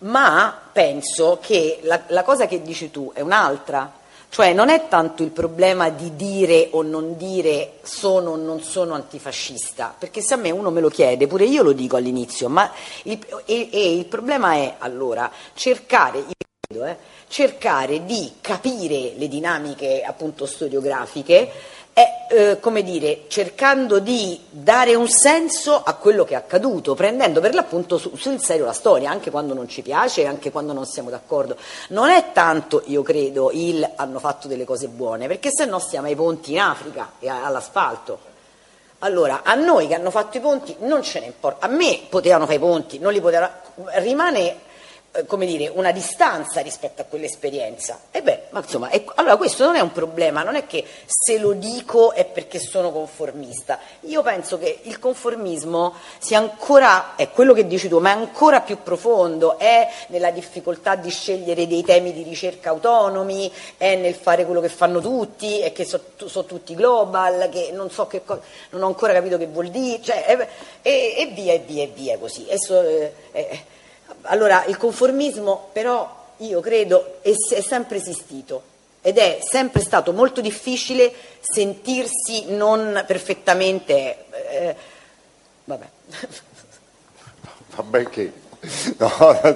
[SPEAKER 3] ma penso che la, la cosa che dici tu è un'altra, cioè non è tanto il problema di dire o non dire sono o non sono antifascista, perché se a me uno me lo chiede, pure io lo dico all'inizio, ma il, e, e il problema è allora cercare, io credo, eh, cercare di capire le dinamiche appunto storiografiche e, eh, come dire, cercando di dare un senso a quello che è accaduto, prendendo per l'appunto su, sul serio la storia, anche quando non ci piace, anche quando non siamo d'accordo. Non è tanto, io credo, il hanno fatto delle cose buone, perché se no stiamo ai ponti in Africa e all'asfalto. Allora, a noi che hanno fatto i ponti non ce ne importa, a me potevano fare i ponti, non li potevano, rimane come dire, una distanza rispetto a quell'esperienza. E beh, ma insomma, è, allora questo non è un problema, non è che se lo dico è perché sono conformista. Io penso che il conformismo sia ancora, è quello che dici tu, ma è ancora più profondo, è nella difficoltà di scegliere dei temi di ricerca autonomi, è nel fare quello che fanno tutti, e che sono so tutti global, che non so che cosa, non ho ancora capito che vuol dire, cioè, e, e, e via, e via, e via così. Esso, eh, eh, Allora, il conformismo però io credo è, è sempre esistito ed è sempre stato molto difficile sentirsi non perfettamente... Eh, vabbè.
[SPEAKER 2] Vabbè che... No,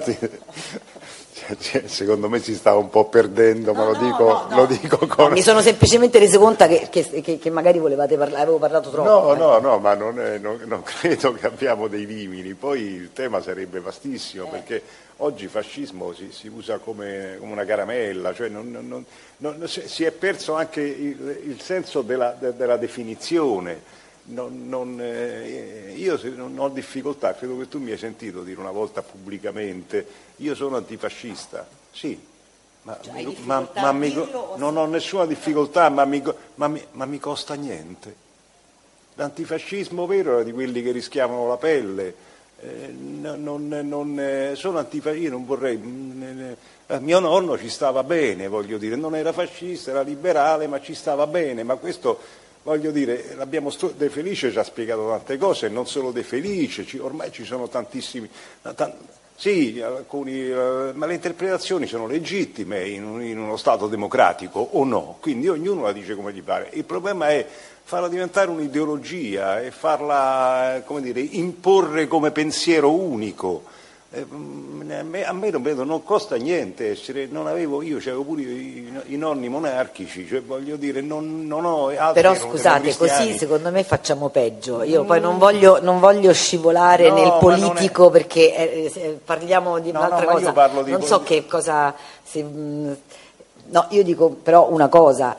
[SPEAKER 2] secondo me si stava un po' perdendo, no, ma lo, no, dico, no, no. lo dico con...
[SPEAKER 3] No, mi sono semplicemente reso conto che, che, che, che magari volevate parla- avevo parlato troppo.
[SPEAKER 2] No,
[SPEAKER 3] eh.
[SPEAKER 2] no, no, ma non, è, non, non credo che abbiamo dei limiti. Poi il tema sarebbe vastissimo, eh. perché oggi fascismo si, si usa come, come una caramella, cioè non, non, non, si è perso anche il, il senso della, de, della definizione. Non, non, eh, io non ho difficoltà, credo che tu mi hai sentito dire una volta pubblicamente io sono antifascista, sì, ma,
[SPEAKER 3] cioè,
[SPEAKER 2] mi, ma, ma mi, non ho nessuna difficoltà, ma mi, ma, mi, ma mi costa niente. L'antifascismo vero era di quelli che rischiavano la pelle, eh, non, non, eh, sono antifascista, io non vorrei, eh, mio nonno ci stava bene, voglio dire, non era fascista, era liberale, ma ci stava bene, ma questo... Voglio dire, l'abbiamo stu- De Felice ci ha spiegato tante cose, non solo De Felice, ci, ormai ci sono tantissimi, t- sì, alcuni, uh, ma le interpretazioni sono legittime in, un, in uno Stato democratico o no, quindi ognuno la dice come gli pare. Il problema è farla diventare un'ideologia e farla, come dire, imporre come pensiero unico. Eh, a me, a me non, vedo, non costa niente essere, non avevo io, c'avevo pure i, i nonni monarchici, cioè voglio dire, non, non ho altri.
[SPEAKER 3] Però scusate, così secondo me facciamo peggio. Io mm. poi non voglio, non voglio scivolare no, nel politico è... perché eh, eh, parliamo di no, un'altra
[SPEAKER 2] no,
[SPEAKER 3] cosa.
[SPEAKER 2] Io parlo di
[SPEAKER 3] non so che cosa. Se, mh, no, io dico però una cosa.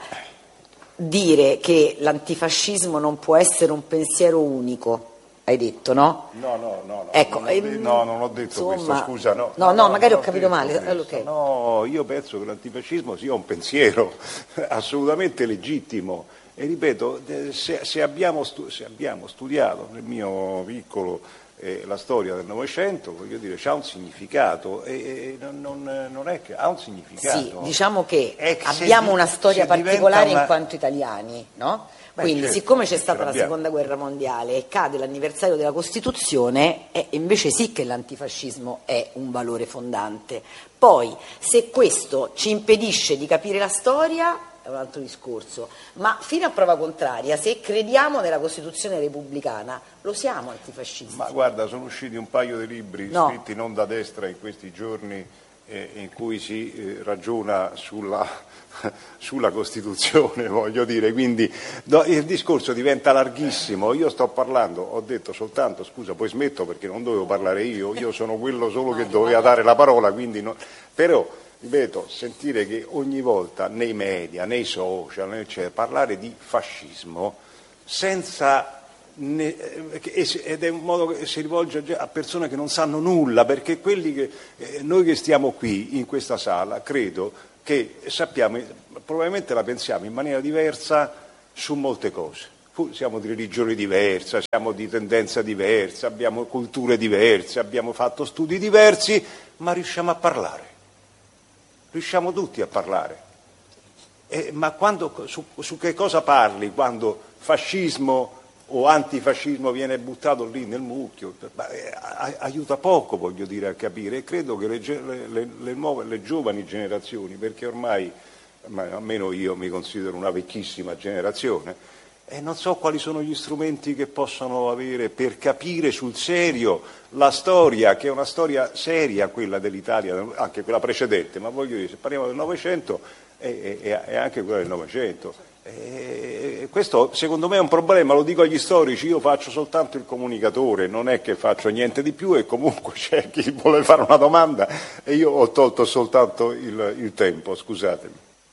[SPEAKER 3] Dire che l'antifascismo non può essere un pensiero unico. Hai detto, no?
[SPEAKER 2] No, no, no, no,
[SPEAKER 3] ecco,
[SPEAKER 2] non, ho de- no non ho detto insomma, questo, scusa. No,
[SPEAKER 3] no, no,
[SPEAKER 2] no
[SPEAKER 3] magari ho capito male. Okay.
[SPEAKER 2] No, io penso che l'antifascismo sia un pensiero assolutamente legittimo e ripeto, se, se, abbiamo, stu- se abbiamo studiato nel mio piccolo eh, la storia del Novecento, voglio dire, c'ha un significato e, e non, non, non è che ha un significato.
[SPEAKER 3] Sì, diciamo che abbiamo di- una storia particolare una... in quanto italiani, no? Quindi certo, siccome c'è stata la seconda guerra mondiale e cade l'anniversario della Costituzione, eh, invece sì che l'antifascismo è un valore fondante. Poi se questo ci impedisce di capire la storia è un altro discorso, ma fino a prova contraria, se crediamo nella Costituzione repubblicana, lo siamo antifascisti.
[SPEAKER 2] Ma guarda, sono usciti un paio di libri
[SPEAKER 3] no.
[SPEAKER 2] scritti non da destra in questi giorni eh, in cui si eh, ragiona sulla, sulla Costituzione, voglio dire, quindi no, il discorso diventa larghissimo. Io sto parlando, ho detto soltanto, scusa, poi smetto perché non dovevo parlare io, io sono quello solo che doveva dare la parola, quindi no, però ripeto, sentire che ogni volta nei media, nei social, eccetera, parlare di fascismo senza ne, ed è un modo che si rivolge a persone che non sanno nulla, perché quelli che eh, noi che stiamo qui in questa sala credo che sappiamo, probabilmente la pensiamo in maniera diversa su molte cose. Siamo di religione diversa, siamo di tendenza diversa, abbiamo culture diverse, abbiamo fatto studi diversi, ma riusciamo a parlare. Riusciamo tutti a parlare. Eh, ma quando, su, su che cosa parli quando fascismo o antifascismo viene buttato lì nel mucchio? Eh, aiuta poco, voglio dire, a capire, e credo che le, le, le, nuove, le giovani generazioni, perché ormai, almeno io mi considero una vecchissima generazione, e non so quali sono gli strumenti che possono avere per capire sul serio la storia, che è una storia seria quella dell'Italia, anche quella precedente, ma voglio dire, se parliamo del Novecento è, è, è anche quella del Novecento. E questo secondo me è un problema, lo dico agli storici, io faccio soltanto il comunicatore, non è che faccio niente di più, e comunque c'è chi vuole fare una domanda e io ho tolto soltanto il, il tempo, scusatemi.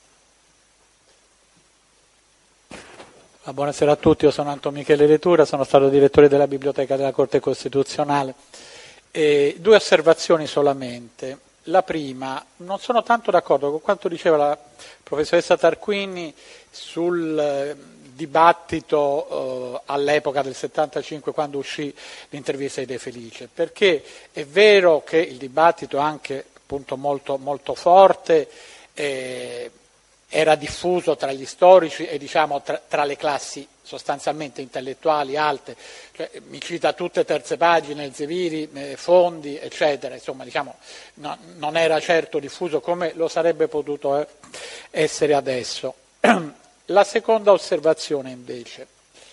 [SPEAKER 6] Buonasera a tutti, io sono Anton Michele Retura, sono stato direttore della Biblioteca della Corte Costituzionale. E due osservazioni solamente. La prima, non sono tanto d'accordo con quanto diceva la professoressa Tarquini sul eh, dibattito eh, all'epoca del settantacinque, quando uscì l'intervista di De Felice, perché è vero che il dibattito è anche appunto molto, molto forte, eh, era diffuso tra gli storici e diciamo tra, tra le classi sostanzialmente intellettuali alte, cioè, mi cita tutte terze pagine, Elzeviri, eh, Fondi, eccetera, insomma diciamo no, non era certo diffuso come lo sarebbe potuto eh, essere adesso. La seconda osservazione invece,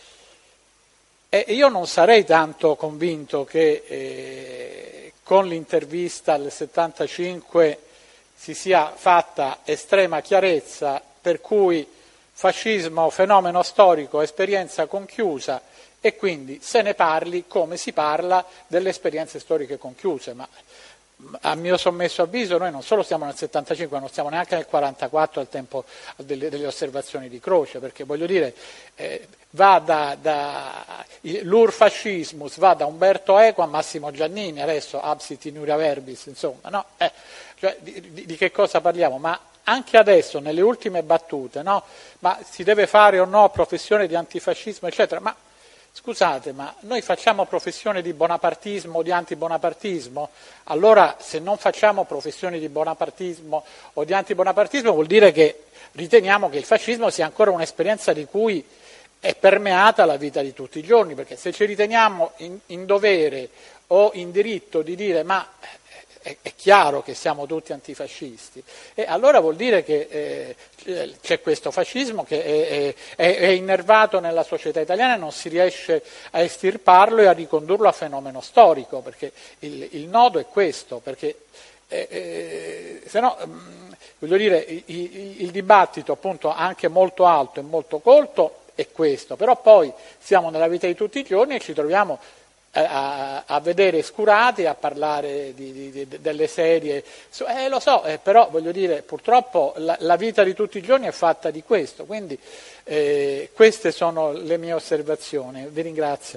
[SPEAKER 6] eh, io non sarei tanto convinto che eh, con l'intervista del settantacinque si sia fatta estrema chiarezza, per cui fascismo, fenomeno storico, esperienza conchiusa, e quindi se ne parli come si parla delle esperienze storiche conchiuse. Ma a mio sommesso avviso noi non solo siamo nel settantacinque, non stiamo neanche nel quarantaquattro al tempo delle, delle osservazioni di Croce, perché voglio dire, eh, va da, da l'urfascismus, va da Umberto Eco a Massimo Giannini, adesso absit in iuria verbis, insomma, no? Eh, cioè, di, di, di che cosa parliamo? Ma anche adesso, nelle ultime battute, no? Ma si deve fare o no professione di antifascismo, eccetera, ma scusate, ma noi facciamo professione di bonapartismo o di antibonapartismo? Allora, se non facciamo professione di bonapartismo o di antibonapartismo, vuol dire che riteniamo che il fascismo sia ancora un'esperienza di cui è permeata la vita di tutti i giorni, perché se ci riteniamo in, in dovere o in diritto di dire ma è, è chiaro che siamo tutti antifascisti, e allora vuol dire che eh, c'è questo fascismo che è, è, è innervato nella società italiana e non si riesce a estirparlo e a ricondurlo a fenomeno storico, perché il, il nodo è questo, perché eh, eh, se no, mh, voglio dire, il, il, il dibattito appunto anche molto alto e molto colto è questo, però poi siamo nella vita di tutti i giorni e ci troviamo a, a vedere scurati, a parlare di, di, di, delle serie, eh, lo so, eh, però voglio dire, purtroppo la, la vita di tutti i giorni è fatta di questo, quindi eh, queste sono le mie osservazioni, vi ringrazio.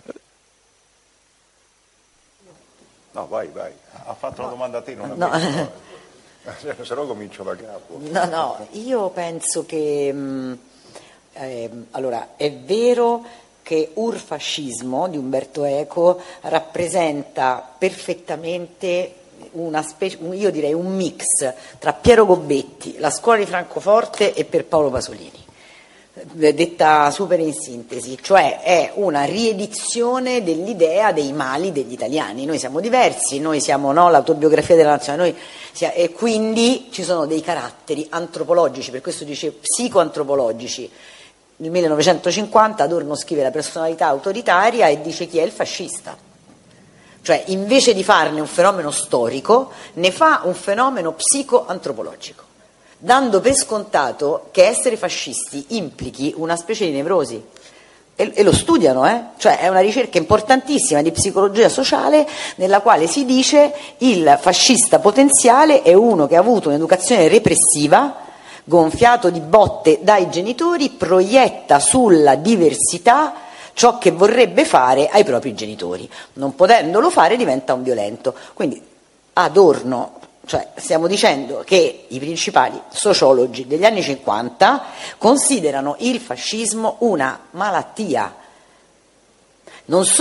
[SPEAKER 2] No, vai, vai, ha fatto una domanda a te, non a
[SPEAKER 3] no.
[SPEAKER 2] me, no. Se no comincio da capo.
[SPEAKER 3] No, no, io penso che mh, eh, allora è vero che Urfascismo di Umberto Eco rappresenta perfettamente una specie, io direi un mix tra Piero Gobetti, la scuola di Francoforte e Pierpaolo Pasolini, detta super in sintesi, cioè è una riedizione dell'idea dei mali degli italiani. Noi siamo diversi, noi siamo no, l'autobiografia della nazione, noi sia, e quindi ci sono dei caratteri antropologici, per questo dicevo psicoantropologici. Nel millenovecentocinquanta Adorno scrive La personalità autoritaria e dice chi è il fascista. cioè invece di farne un fenomeno storico, ne fa un fenomeno psicoantropologico, dando per scontato che essere fascisti implichi una specie di nevrosi. E, e lo studiano, eh? Cioè è una ricerca importantissima di psicologia sociale nella quale si dice il fascista potenziale è uno che ha avuto un'educazione repressiva, gonfiato di botte dai genitori, proietta sulla diversità ciò che vorrebbe fare ai propri genitori. Non potendolo fare diventa un violento. Quindi Adorno, cioè stiamo dicendo che i principali sociologi degli anni cinquanta considerano il fascismo una malattia. Non